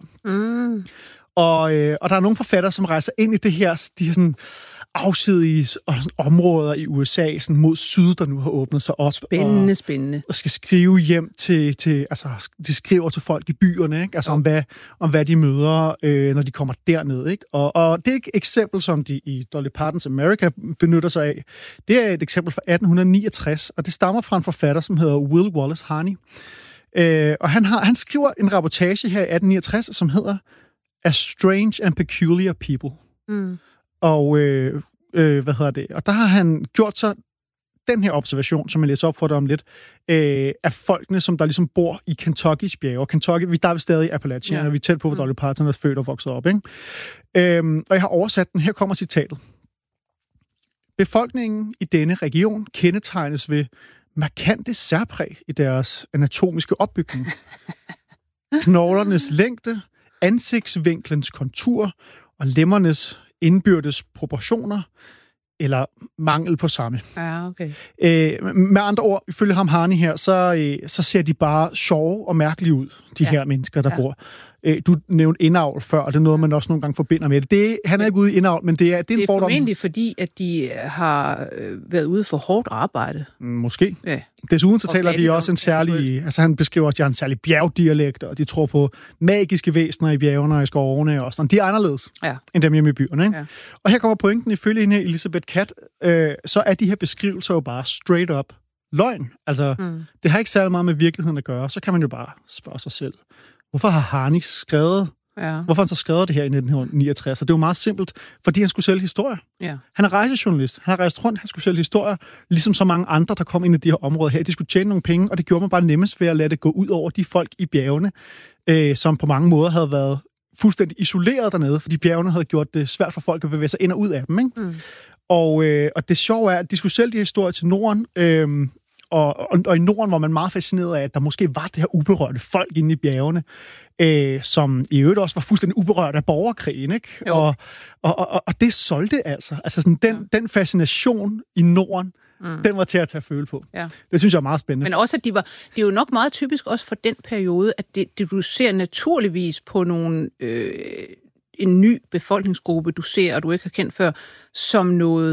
Og der er nogle forfattere, som rejser ind i de her sådan afsidige områder i USA, sådan mod syd, der nu har åbnet sig op. Spændende. Og skal skrive hjem til altså, de skriver til folk i byerne, ikke? Altså om hvad de møder, når de kommer derned, ikke? Og det er et eksempel, som de i Dolly Parton's America benytter sig af. Det er et eksempel fra 1869, og det stammer fra en forfatter, som hedder Will Wallace Harney. Og han skriver en reportage her i 1869, som hedder A Strange and Peculiar People. Og og der har han gjort så den her observation, som jeg læser op for dig om lidt, af folkene, som der ligesom bor i Kentuckys bjerge. Kentucky, der er vi stadig i Appalachien, og vi er tæt på, hvor Dolly Parton er født og vokset op, ikke? Og jeg har oversat den. Her kommer citatet. Befolkningen i denne region kendetegnes ved markante særpræg i deres anatomiske opbygning. Knoglernes længde, ansigtsvinklens kontur og lemmernes indbyrdes proportioner, eller mangel på samme. Ja, okay. Med andre ord, ifølge ham Harney her, så ser de bare sjove og mærkelige ud, de her mennesker, der bor. Du nævnte indavl før, og det er noget, man også nogle gange forbinder med det. Han er ikke ude i indavl, men det er en fordom. Det er formentlig fordi, at de har været ude for hårdt arbejde. Måske. Ja. Desuden så taler de også en særlig... Altså han beskriver, at de har en særlig bjergdialekt, og de tror på magiske væsener i bjergene og i skovene og sådan. De er anderledes end dem hjemme i byerne, ikke? Ja. Og her kommer pointen, ifølge hende Elizabeth Catt, så er de her beskrivelser jo bare straight up løgn. Altså, det har ikke særlig meget med virkeligheden at gøre. Så kan man jo bare spørge sig selv. Hvorfor har Harney skrevet? Hvorfor har han så skrevet det her i 1969? Og det er jo meget simpelt, fordi han skulle sælge historier. Ja. Han er rejsejournalist. Han har rejst rundt, han skulle sælge historier, ligesom så mange andre, der kom ind i de her områder her. De skulle tjene nogle penge, og det gjorde man bare nemmest ved at lade det gå ud over de folk i bjergene, som på mange måder havde været fuldstændig isoleret dernede, fordi bjergene havde gjort det svært for folk at bevæge sig ind og ud af dem, ikke? Og det sjove er, at de skulle sælge de her historier til Norden, og i Norden var man meget fascineret af, at der måske var det her uberørte folk inde i bjergene, som i øvrigt også var fuldstændig uberørt af borgerkrigen, ikke? Og det solgte altså. Altså sådan den fascination i Norden, den var til at tage føle på. Ja. Det synes jeg er meget spændende. Men også, at det er jo nok meget typisk også for den periode, at det du ser naturligvis på nogle... en ny befolkningsgruppe, du ser, og du ikke har kendt før, som noget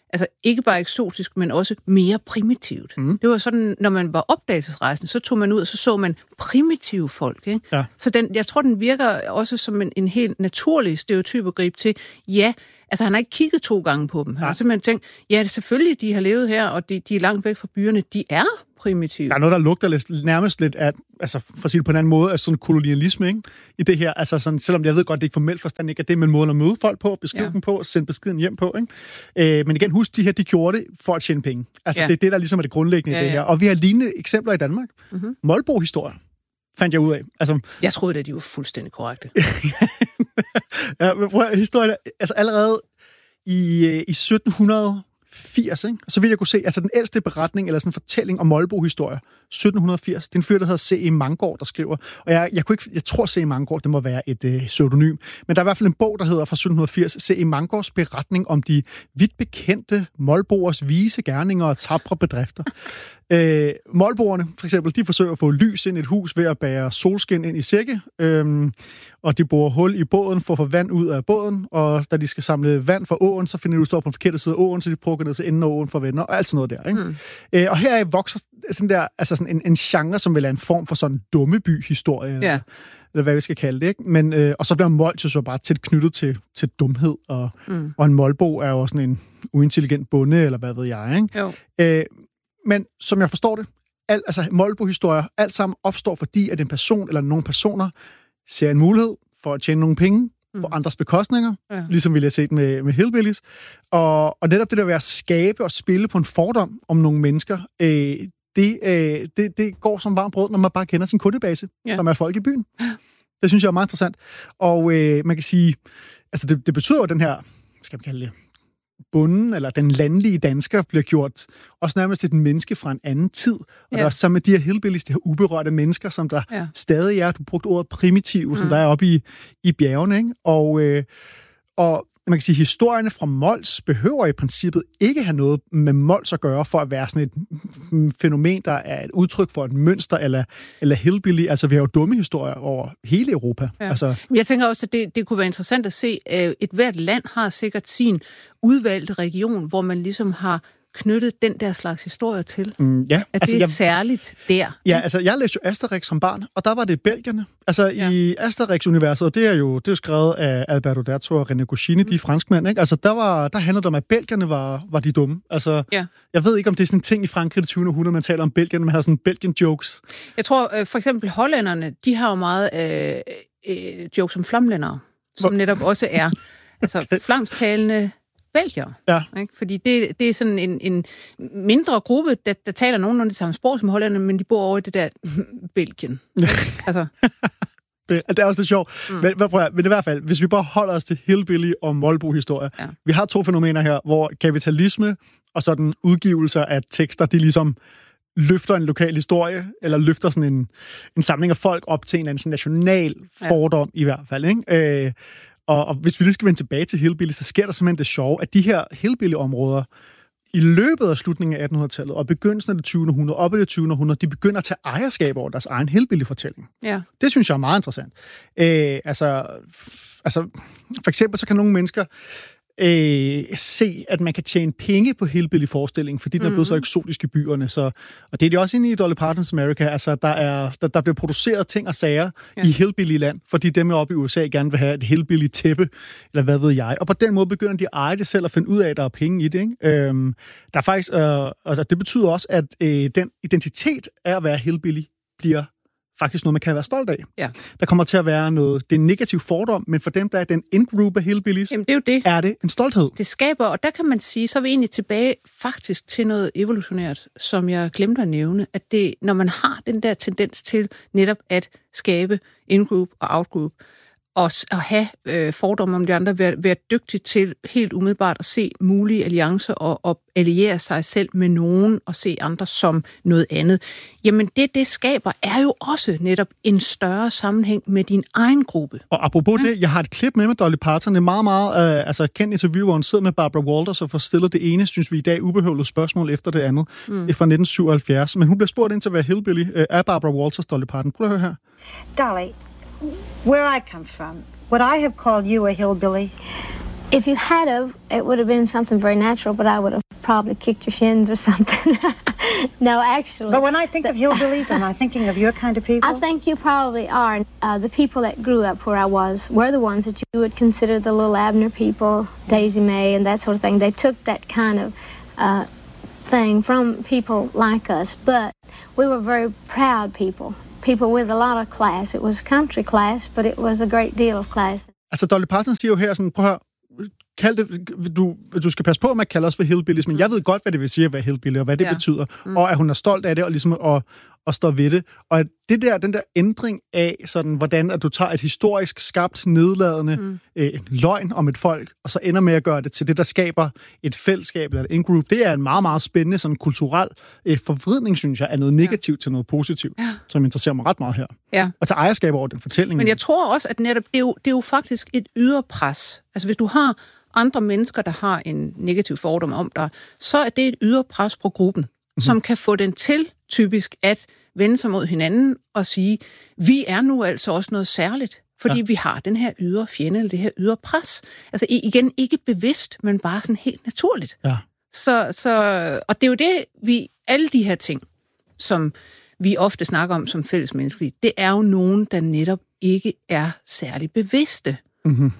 altså ikke bare eksotisk, men også mere primitivt. Det var sådan, når man var opdagelsesrejsende, så tog man ud, og så man primitive folk. Ikke? Ja. Så jeg tror, den virker også som en helt naturlig stereotyp at gribe til. Ja, altså han har ikke kigget 2 gange på dem. Han har simpelthen tænkt, ja, selvfølgelig, de har levet her, og de er langt væk fra byerne. De er primitive. Der er noget, der lugter nærmest lidt af, altså for at sige det på en anden måde, af sådan kolonialisme, ikke? I det her, altså sådan, selvom jeg ved godt, det ikke formelt forstand ikke er det, men måden at møde folk på, beskrive dem på, sende beskeden hjem på, ikke? Men igen, husk, de her, de gjorde det for at tjene penge. Altså det er det, der ligesom er det grundlæggende i det her. Og vi har lignende eksempler i Danmark. Molbo-historier fandt jeg ud af. Altså, jeg troede, at de var fuldstændig korrekte. Ja, men prøv at historien, altså allerede i 1780, ikke? Og så vil jeg kunne se, altså den ældste beretning, eller sådan en fortælling om Molbo-historier, 1780, det er en fyr, der hedder C.E. Manggaard, der skriver. Og jeg tror C.E. Manggaard, det må være et pseudonym, men der er i hvert fald en bog, der hedder fra 1780, C.E. Manggaards beretning om de vidt bekendte Molboers vise gerninger og tapre bedrifter. Molboerne, for eksempel, de forsøger at få lys ind i et hus ved at bære solskin ind i sække, og de borer hul i båden for at få vand ud af båden, og da de skal samle vand fra åen, så finder de, at du står på den forkerte side af åen, så de prøver ned til enden af åen for venner, og alt sådan noget der. Ikke? Og her vokser sådan der, altså sådan en genre, som vil være en form for sådan en dummeby-historie, eller hvad vi skal kalde det. Ikke? Men, og så bliver Mols jo så bare tæt knyttet til dumhed, og en Molbo er jo sådan en uintelligent bonde, eller hvad ved jeg. Ikke? Men som jeg forstår det, altså Molbo-historier, alt sammen opstår, fordi at en person eller nogle personer ser en mulighed for at tjene nogle penge på andres bekostninger, ligesom vi har set med Hillbillies. Og netop det der ved at skabe og spille på en fordom om nogle mennesker, det går som varmt brød, når man bare kender sin kundebase, som er folk i byen. Det synes jeg er meget interessant. Og man kan sige, altså det betyder jo, den her, skal man kalde det, bunden, eller den landlige dansker, bliver gjort også nærmest til den menneske fra en anden tid. Og der er også sammen med de her hillbillies, de her uberørte mennesker, som der stadig er, du brugte ordet primitive, som der er oppe i bjergene, ikke? Og man kan sige, at historierne fra Mols behøver i princippet ikke have noget med Mols at gøre, for at være sådan et fænomen, der er et udtryk for et mønster, eller hillbilly. Altså, vi har jo dumme historier over hele Europa. Ja. Altså, jeg tænker også, at det kunne være interessant at se, at et hvert land har sikkert sin udvalgte region, hvor man ligesom har knyttet den der slags historier til. Ja. At det er særligt der. Ja, altså jeg læste jo Asterix som barn, og der var det belgierne. Altså i Asterix-universet, og det er jo skrevet af Alberto Dato og René Goscinny, de franskmænd, ikke? Altså der handlede det om, at belgierne var de dumme. Altså, jeg ved ikke, om det er sådan en ting i Frankrig i det 20. århundrede, man taler om belgierne, man har sådan Belgian-jokes. Jeg tror for eksempel hollænderne, de har jo meget jokes om flamlændere, som netop også er altså flamstalende belgier. Ja. Ikke? Fordi det er sådan en mindre gruppe, der taler nogenlunde det samme sprog som hollænderne, men de bor over i det der Belgien. Altså. Det er også lidt sjovt. Men i hvert fald, hvis vi bare holder os til hillbilly og Molbo-historie. Ja. Vi har 2 fænomener her, hvor kapitalisme og sådan udgivelser af tekster, de ligesom løfter en lokal historie, eller løfter sådan en samling af folk op til en anden national fordom i hvert fald, ikke? Og hvis vi lige skal vende tilbage til hillbilly, så sker der simpelthen det sjove, at de her hillbilly-områder i løbet af slutningen af 1800-tallet og begyndelsen af det 20. århundrede, op i det 20. århundrede, de begynder at tage ejerskab over deres egen hillbilly-fortælling. Ja. Det synes jeg er meget interessant. Altså, for eksempel så kan nogle mennesker se, at man kan tjene penge på hillbilly-forestillingen, fordi den er blevet så eksotisk i byerne. Så, og det er det også inde i Dolly Partons America. Altså, der bliver produceret ting og sager i hillbilly-land, fordi dem oppe i USA gerne vil have et hillbilly-tæppe, eller hvad ved jeg. Og på den måde begynder de at eje det selv og finde ud af, at der er penge i det. Ikke? Der er faktisk, og det betyder også, at den identitet af at være hillbilly bliver faktisk noget, man kan være stolt af. Ja. Der kommer til at være noget, det er en negativ fordom, men for dem, der er den in-group af hillbillies, jamen, det er jo det. Er det en stolthed. Det skaber, og der kan man sige, så er vi egentlig tilbage faktisk til noget evolutionært, som jeg glemte at nævne, at det, når man har den der tendens til netop at skabe in-group og out-group, og at have fordomme om de andre, være dygtig til helt umiddelbart at se mulige alliancer og alliere sig selv med nogen og se andre som noget andet. Jamen det skaber er jo også netop en større sammenhæng med din egen gruppe. Og apropos det, jeg har et klip med Dolly Parton. Det er meget, meget kendt interview, hvor hun sidder med Barbara Walters og får stillet det ene, synes vi i dag, ubehøvlet spørgsmål efter det andet, fra 1977. Men hun bliver spurgt ind til at være hillbilly af Barbara Walters, Dolly Parton. Prøv at høre her. Dolly, where I come from, would I have called you a hillbilly? If you had of, it would have been something very natural, but I would have probably kicked your shins or something. No, actually. But when I think of hillbillies, am I thinking of your kind of people? I think you probably are. The people that grew up where I was were the ones that you would consider the little Abner people, Daisy May and that sort of thing. They took that kind of thing from people like us, but we were very proud people. People with a lot of class. It was country class, but it was a great deal of class. Altså, Dolly Parton siger jo her sådan, prøv at høre, du skal passe på med at kalde os for hillbillies, men jeg ved godt, hvad det vil sige at være hillbilly, og hvad det betyder, og at hun er stolt af det, og ligesom at stå ved det. Og den der ændring af, sådan, hvordan at du tager et historisk skabt, nedladende løgn om et folk, og så ender med at gøre det til det, der skaber et fællesskab eller et in-group, det er en meget, meget spændende sådan kulturel forvridning, synes jeg, af noget negativt til noget positivt, som interesserer mig ret meget her. Ja. Og til ejerskab over den fortælling. Men jeg tror også, at netop det er jo faktisk et yderpres. Altså hvis du har andre mennesker, der har en negativ fordom om dig, så er det et yderpres på gruppen, som kan få den til typisk at vende sig mod hinanden og sige, vi er nu altså også noget særligt, fordi vi har den her ydre fjende, eller det her ydre pres. Altså igen, ikke bevidst, men bare sådan helt naturligt. Ja. Og det er jo det, alle de her ting, som vi ofte snakker om som fællesmenneskelige, det er jo nogen, der netop ikke er særlig bevidste. Mm-hmm.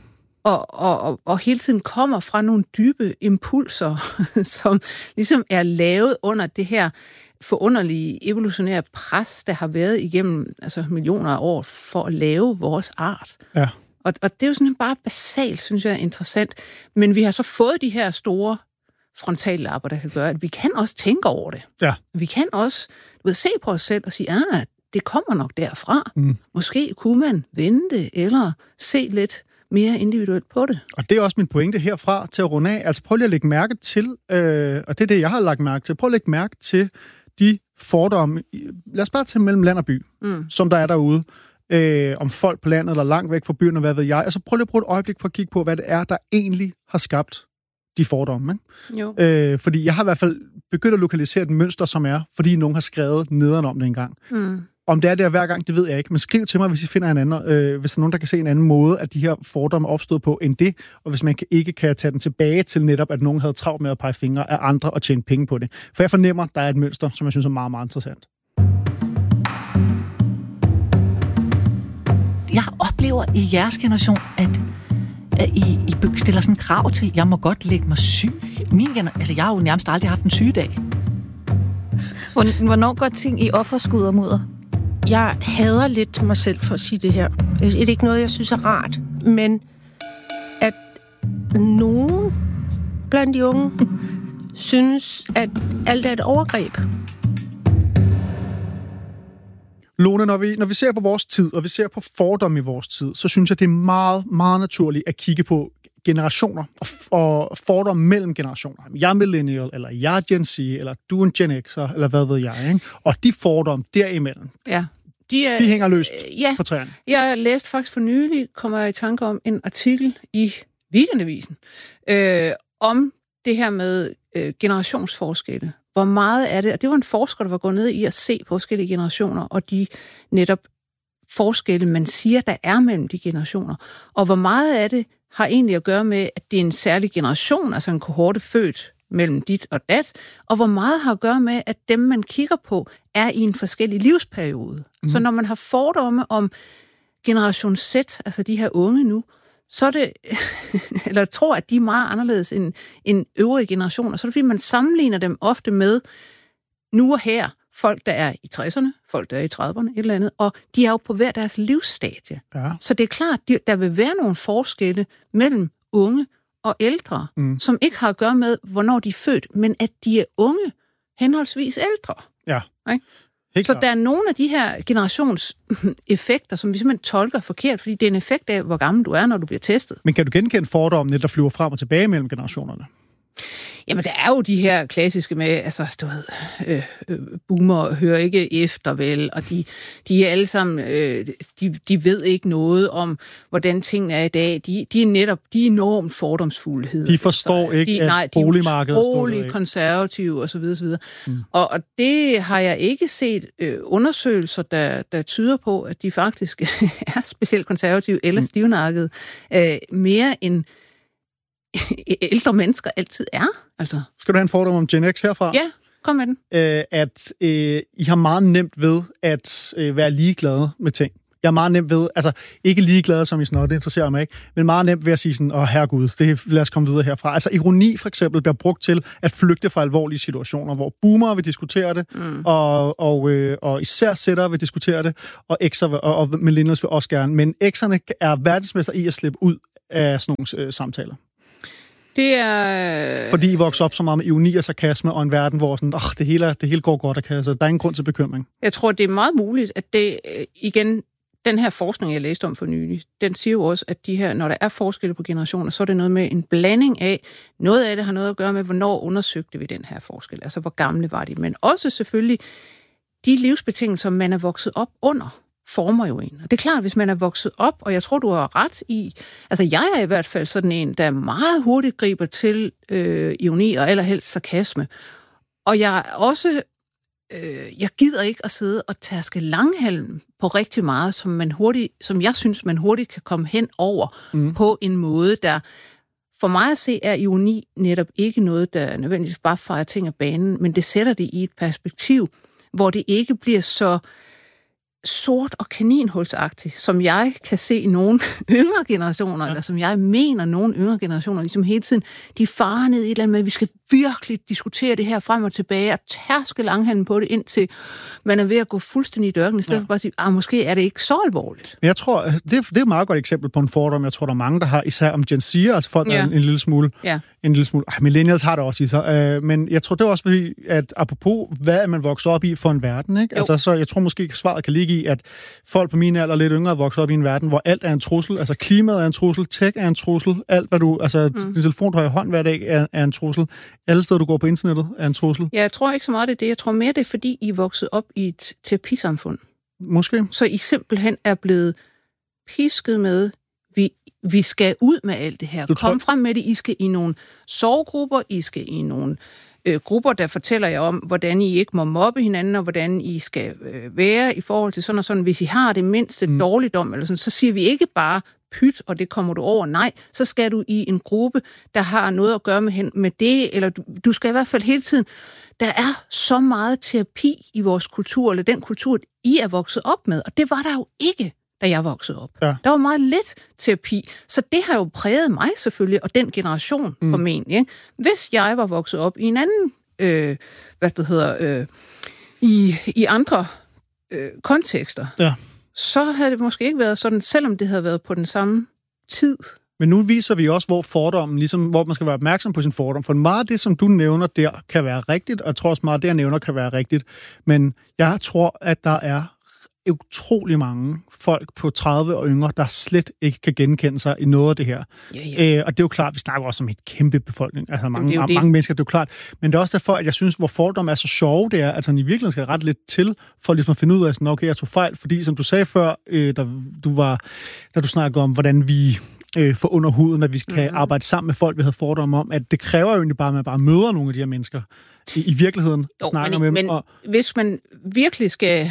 Og hele tiden kommer fra nogle dybe impulser, som ligesom er lavet under det her forunderlige evolutionære pres, der har været igennem millioner af år for at lave vores art. Ja. Og det er jo sådan bare basalt, synes jeg, interessant. Men vi har så fået de her store frontallapper, der kan gøre, at vi kan også tænke over det. Ja. Vi kan også se på os selv og sige, det kommer nok derfra. Måske kunne man vente eller se lidt mere individuelt på det. Og det er også min pointe herfra til at runde af. Altså prøv lige at lægge mærke til, og det er det, jeg har lagt mærke til, prøv at lægge mærke til de fordomme, lad os bare tage mellem land og by, som der er derude, om folk på landet eller langt væk fra byen, og hvad ved jeg. Altså prøv lige at bruge et øjeblik på at kigge på, hvad det er, der egentlig har skabt de fordomme. Ikke? Jo. Fordi jeg har i hvert fald begyndt at lokalisere et mønster, som er, fordi nogen har skrevet nederen om det engang. Om det er der hver gang, det ved jeg ikke. Men skriv til mig, hvis I finder en anden, hvis der er nogen, der kan se en anden måde, at de her fordomme er opstået på, end det. Og hvis man ikke kan tage den tilbage til netop, at nogen havde travlt med at pege fingre af andre og tjene penge på det. For jeg fornemmer, at der er et mønster, som jeg synes er meget, meget interessant. Jeg oplever i jeres generation, at I stiller sådan krav til, jeg må godt lægge mig syg. Jeg har jo nærmest aldrig haft en sygedag. Hvornår går ting i offerskud og mudder? Jeg hader lidt mig selv for at sige det her. Det er ikke noget, jeg synes er rart, men at nogen blandt de unge synes, at alt er et overgreb. Lone, når vi ser på vores tid, og vi ser på fordomme i vores tid, så synes jeg, det er meget, meget naturligt at kigge på generationer og fordomme mellem generationer. Jeg er millennial, eller jeg er Gen Z, eller du er en Gen X'er, eller hvad ved jeg. Ikke? Og de fordomme derimellem, de hænger løst på træerne. Jeg læste faktisk for nylig, kommer jeg i tanke om, en artikel i Weekendavisen om det her med generationsforskelle. Hvor meget er det? Og det var en forsker, der var gået ned i at se på forskellige generationer, og de netop forskelle, man siger, der er mellem de generationer. Og hvor meget af det har egentlig at gøre med, at det er en særlig generation, altså en kohorte født mellem dit og dat, og hvor meget har at gøre med, at dem, man kigger på, er i en forskellig livsperiode. Så når man har fordomme om generation Z, altså de her unge nu, så er det, eller tror, at de er meget anderledes end øvrige generationer, så er det fordi, man sammenligner dem ofte med nu og her, folk, der er i 60'erne, folk, der er i 30'erne, et eller andet, og de er jo på hver deres livsstadie. Ja. Så det er klart, der vil være nogle forskelle mellem unge og ældre, som ikke har at gøre med, hvornår de er født, men at de er unge, henholdsvis ældre. Ja. Okay? Så der er nogle af de her generationseffekter, som vi simpelthen tolker forkert, fordi det er en effekt af, hvor gammel du er, når du bliver testet. Men kan du genkende fordommene, der flyver frem og tilbage mellem generationerne? Jamen, der er jo de her klassiske med, altså, du ved, boomer hører ikke efter, vel, og de er alle sammen, de ved ikke noget om, hvordan tingene er i dag. De er netop, de er enormt fordomsfulde. De forstår ikke, at boligmarkedet er utrolig konservative, og så videre, så videre. Og det har jeg ikke set undersøgelser, der tyder på, at de faktisk er specielt konservative eller stivnakkede, mere end ældre mennesker altid er. Altså. Skal du have en fordom om Gen X herfra? Ja, kom med den. At I har meget nemt ved at være ligeglade med ting. Jeg er meget nemt ved, altså ikke ligeglade som I sådan noget, det interesserer mig ikke, men meget nemt ved at sige sådan, herregud, lad os komme videre herfra. Altså ironi for eksempel bliver brugt til at flygte fra alvorlige situationer, hvor boomere vil diskutere det, og især sættere vil diskutere det, og X'er og millennials vil også gerne. Men X'erne er verdensmester i at slippe ud af sådan nogle samtaler. Det er... Fordi I vokser op så meget med ironi og sarkasme, og en verden, hvor sådan, det hele går godt, så der er ingen grund til bekymring. Jeg tror, det er meget muligt, at det igen... Den her forskning, jeg læste om for nylig, den siger jo også, at de her, når der er forskelle på generationer, så er det noget med en blanding af, noget af det har noget at gøre med, hvornår undersøgte vi den her forskel, altså hvor gamle var de, men også selvfølgelig de livsbetingelser, man er vokset op under, former jo en. Og det er klart, hvis man er vokset op, og jeg tror, du har ret i, altså jeg er i hvert fald sådan en, der meget hurtigt griber til ironi og allerhelst sarkasme, og jeg er også jeg gider ikke at sidde og tærske langhalm på rigtig meget, som jeg synes, man hurtigt kan komme hen over på en måde, der for mig at se er ironi netop ikke noget, der nødvendigvis bare fejrer ting af banen, men det sætter det i et perspektiv, hvor det ikke bliver så sort og kaninhulsagtigt, som jeg kan se nogle yngre generationer, eller som jeg mener nogle yngre generationer, ligesom hele tiden, de farer ned i et eller andet med, at vi skal virkelig diskutere det her frem og tilbage, og tærske langhanden på det, indtil man er ved at gå fuldstændig i dørken, i stedet for bare at sige, måske er det ikke så alvorligt. Jeg tror, det er et meget godt eksempel på en fordom. Jeg tror, der er mange, der har, især om Gen Z'er, altså folk, der er en lille smule... Ja. En lille smule... millennials har det også i sig. Men jeg tror, det er også fordi, at apropos, hvad er man vokset op i for en verden, ikke? Altså, så jeg tror måske, svaret kan ligge i, at folk på min alder lidt yngre er vokset op i en verden, hvor alt er en trussel. Altså klimaet er en trussel, tech er en trussel, alt hvad du... Altså, din telefon, du har i hånd hver dag, er en trussel. Alle steder, du går på internettet, er en trussel. Ja, jeg tror ikke så meget, det er det. Jeg tror mere, det er, fordi I er vokset op i et terapisamfund. Måske. Så I simpelthen er blevet pisket med, vi skal ud med alt det her. Kom frem med det. I skal i nogle sorggrupper, I skal i nogle grupper, der fortæller jer om, hvordan I ikke må mobbe hinanden, og hvordan I skal være i forhold til sådan og sådan. Hvis I har det mindste dårligdom, eller sådan, så siger vi ikke bare pyt, og det kommer du over. Nej, så skal du i en gruppe, der har noget at gøre med det, eller du skal i hvert fald hele tiden. Der er så meget terapi i vores kultur, eller den kultur, I er vokset op med, og det var der jo ikke, da jeg voksede op. Ja. Der var meget lidt terapi, så det har jo præget mig selvfølgelig, og den generation formentlig. Ikke? Hvis jeg var vokset op i en anden, i andre kontekster, så havde det måske ikke været sådan, selvom det havde været på den samme tid. Men nu viser vi også, hvor fordommen, ligesom, hvor man skal være opmærksom på sin fordom. For meget af det, som du nævner der, kan være rigtigt, og jeg tror også meget af det, jeg nævner, kan være rigtigt. Men jeg tror, at der er utrolig mange folk på 30 og yngre, der slet ikke kan genkende sig i noget af det her. Ja. Og det er jo klart, vi snakker også om et kæmpe befolkning, altså mange mennesker, det er jo klart. Men det er også derfor, at jeg synes, hvor fordom er så sjove, det er, at han i virkeligheden skal rette lidt til, for ligesom at finde ud af, sådan, okay, jeg tog fejl, fordi som du sagde før, da du snakkede om, hvordan vi får under huden, at vi kan arbejde sammen med folk, vi havde fordomme om, at det kræver jo egentlig bare, at man bare møder nogle af de her mennesker i virkeligheden, snakker med dem. Men hvis man virkelig skal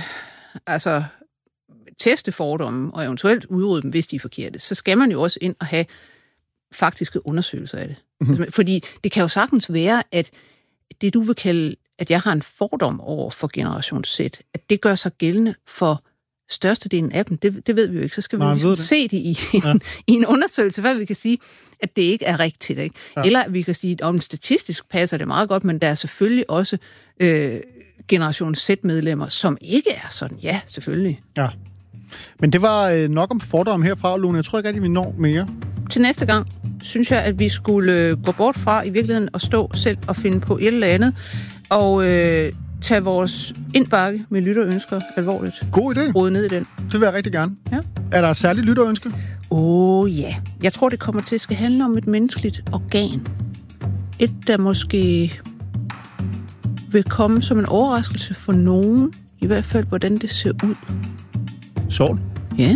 teste fordomme og eventuelt udrydde dem, hvis de er forkerte, så skal man jo også ind og have faktiske undersøgelser af det. Fordi det kan jo sagtens være, at det du vil kalde, at jeg har en fordom over for generation Z, at det gør sig gældende for størstedelen af dem. Det ved vi jo ikke. Så skal vi jo se det i en undersøgelse, hvad vi kan sige, at det ikke er rigtigt. Ikke? Ja. Eller vi kan sige, at statistisk passer det meget godt, men der er selvfølgelig også generation Z-medlemmer, som ikke er sådan. Ja, selvfølgelig. Ja. Men det var nok om fordomme herfra, Lone. Jeg tror ikke, at vi når mere. Til næste gang synes jeg, at vi skulle gå bort fra i virkeligheden og stå selv og finde på et eller andet, og tage vores indbakke med lytterønsker alvorligt. God idé. Rode ned i den. Det vil jeg rigtig gerne. Ja. Er der et særligt lytterønske? Ja. Jeg tror, det kommer til at skal handle om et menneskeligt organ. Et, der måske vil komme som en overraskelse for nogen. I hvert fald, hvordan det ser ud. Sjovt. Ja.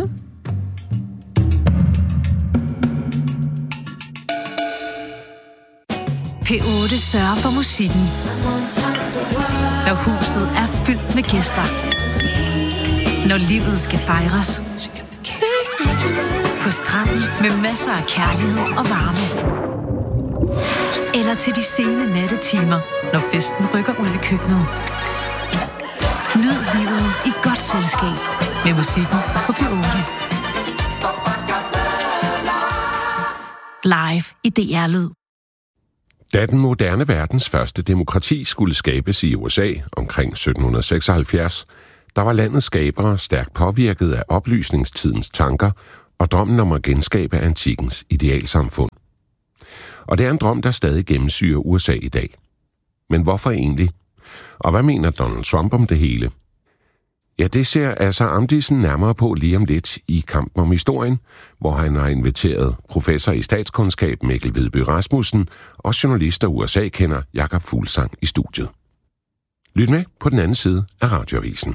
P8 sørger for musikken, når huset er fyldt med gæster. Når livet skal fejres. På stranden med masser af kærlighed og varme. Eller til de sene nattetimer, når festen rykker ud i køkkenet. Nyd livet i godt selskab med musikken på P8. Live i DR Lyd. Da den moderne verdens første demokrati skulle skabes i USA omkring 1776, der var landets skabere stærkt påvirket af oplysningstidens tanker og drømmen om at genskabe antikkens idealsamfund. Og det er en drøm, der stadig gennemsyrer USA i dag. Men hvorfor egentlig? Og hvad mener Donald Trump om det hele? Ja, det ser altså Amdisen nærmere på lige om lidt i Kampen om historien, hvor han har inviteret professor i statskundskab Mikkel Vedby Rasmussen og journalist og USA-kender Jakob Fuglsang i studiet. Lyt med på den anden side af Radioavisen.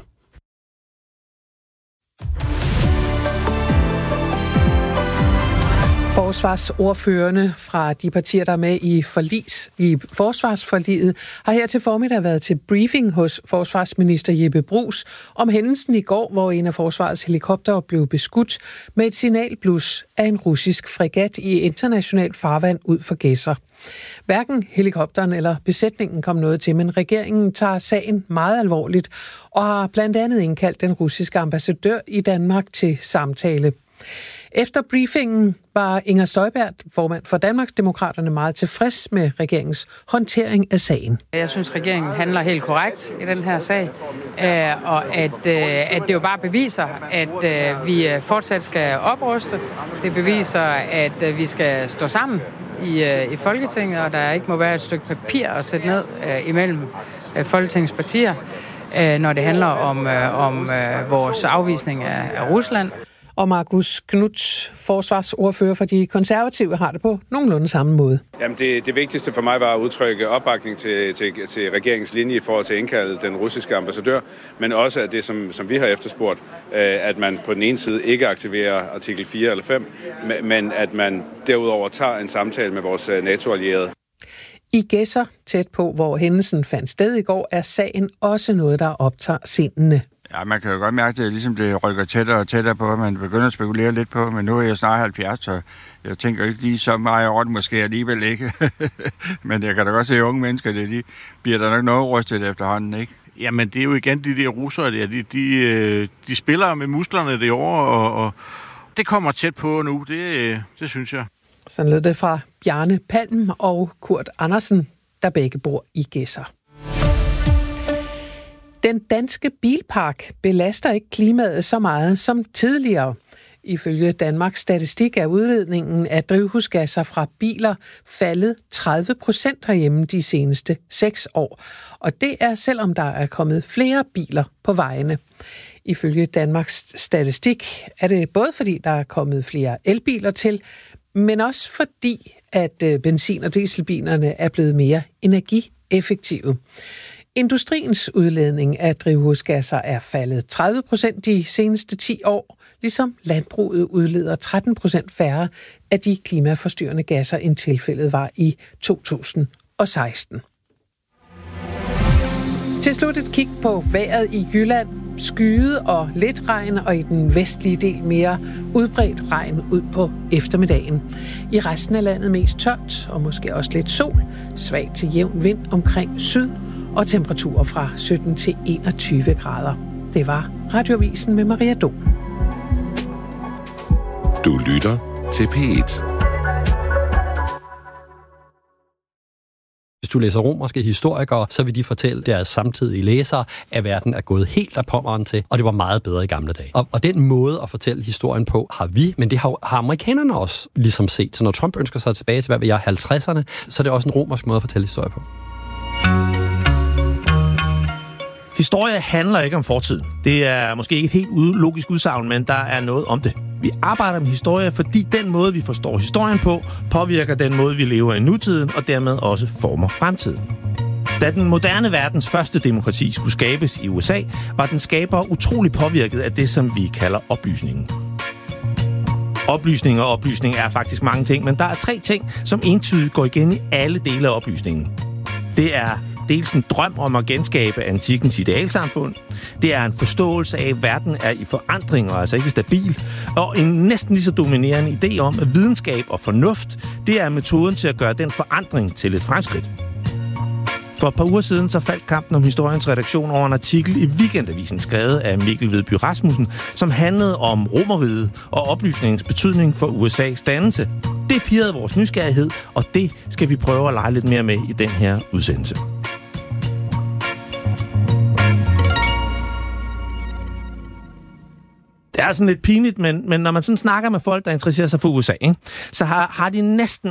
Forsvarsordførerne fra de partier, der er med i forsvarsforliget, har her til formiddag været til briefing hos forsvarsminister Jeppe Bruus om hændelsen i går, hvor en af forsvarets helikoptere blev beskudt med et signalblus af en russisk fregat i internationalt farvand ud for Gedser. Hverken helikopteren eller besætningen kom noget til, men regeringen tager sagen meget alvorligt og har blandt andet indkaldt den russiske ambassadør i Danmark til samtale. Efter briefingen var Inger Støjberg, formand for Danmarksdemokraterne, meget tilfreds med regeringens håndtering af sagen. Jeg synes, regeringen handler helt korrekt i den her sag, og at det jo bare beviser, at vi fortsat skal opruste. Det beviser, at vi skal stå sammen i Folketinget, og der ikke må være et stykke papir at sætte ned imellem Folketingets partier, når det handler om vores afvisning af Rusland. Og Marcus Knuth, forsvarsordfører for de konservative, har det på nogenlunde samme måde. Jamen det vigtigste for mig var at udtrykke opbakning til regeringens linje i forhold til at indkalde den russiske ambassadør, men også at det, som vi har efterspurgt, at man på den ene side ikke aktiverer artikel 4 eller 5, men at man derudover tager en samtale med vores NATO-allierede. I Gedser, tæt på, hvor hændelsen fandt sted i går, er sagen også noget, der optager sindene. Ja, man kan jo godt mærke, at det rykker tættere og tættere på, at man begynder at spekulere lidt på, men nu er jeg snart 70, så jeg tænker ikke lige så meget over det, måske alligevel ikke. Men jeg kan da godt se, at unge mennesker, de bliver der nok noget rystet efterhånden, ikke? Jamen, det er jo igen de der russere der, de spiller med musklerne det år, og det kommer tæt på nu, det synes jeg. Sådan lød det fra Bjarne Palm og Kurt Andersen, der begge bor i Gedser. Den danske bilpark belaster ikke klimaet så meget som tidligere. Ifølge Danmarks Statistik er udledningen af drivhusgasser fra biler faldet 30% herhjemme de seneste 6 år. Og det er selvom der er kommet flere biler på vejene. Ifølge Danmarks Statistik er det både fordi, der er kommet flere elbiler til, men også fordi, at benzin- og dieselbilerne er blevet mere energieffektive. Industriens udledning af drivhusgasser er faldet 30% de seneste 10 år, ligesom landbruget udleder 13% færre af de klimaforstyrrende gasser, end tilfældet var i 2016. Til slut et kig på vejret i Jylland. Skyet og lidt regn, og i den vestlige del mere udbredt regn ud på eftermiddagen. I resten af landet mest tørt, og måske også lidt sol. Svag til jævn vind omkring syd, og temperaturer fra 17 til 21 grader. Det var Radioavisen med Maria Dom. Du lytter til P1. Hvis du læser romerske historikere, så vil de fortælle deres samtidige læsere, at verden er gået helt af pommeren til, og det var meget bedre i gamle dage. Og den måde at fortælle historien på har vi, men det har amerikanerne også ligesom set. Så når Trump ønsker sig tilbage til, hvad vi er 50'erne, så er det også en romersk måde at fortælle historie på. Historie handler ikke om fortiden. Det er måske ikke et helt logisk udsagn, men der er noget om det. Vi arbejder med historie, fordi den måde, vi forstår historien på, påvirker den måde, vi lever i nutiden, og dermed også former fremtiden. Da den moderne verdens første demokrati skulle skabes i USA, var den skaber utrolig påvirket af det, som vi kalder oplysningen. Oplysning og oplysning er faktisk mange ting, men der er 3 ting, som entydigt går igen i alle dele af oplysningen. Det er dels en drøm om at genskabe antikkens idealsamfund. Det er en forståelse af, at verden er i forandring og altså ikke stabil. Og en næsten lige så dominerende idé om, at videnskab og fornuft, det er metoden til at gøre den forandring til et fremskridt. For et par uger siden så faldt kampen om historiens redaktion over en artikel i Weekendavisen skrevet af Mikkel Vedby Rasmussen, som handlede om Romerriget og oplysningens betydning for USA's dannelse. Det pirrede vores nysgerrighed, og det skal vi prøve at lege lidt mere med i den her udsendelse. Det er sådan lidt pinligt, men når man sådan snakker med folk, der interesserer sig for USA, ikke, så har de næsten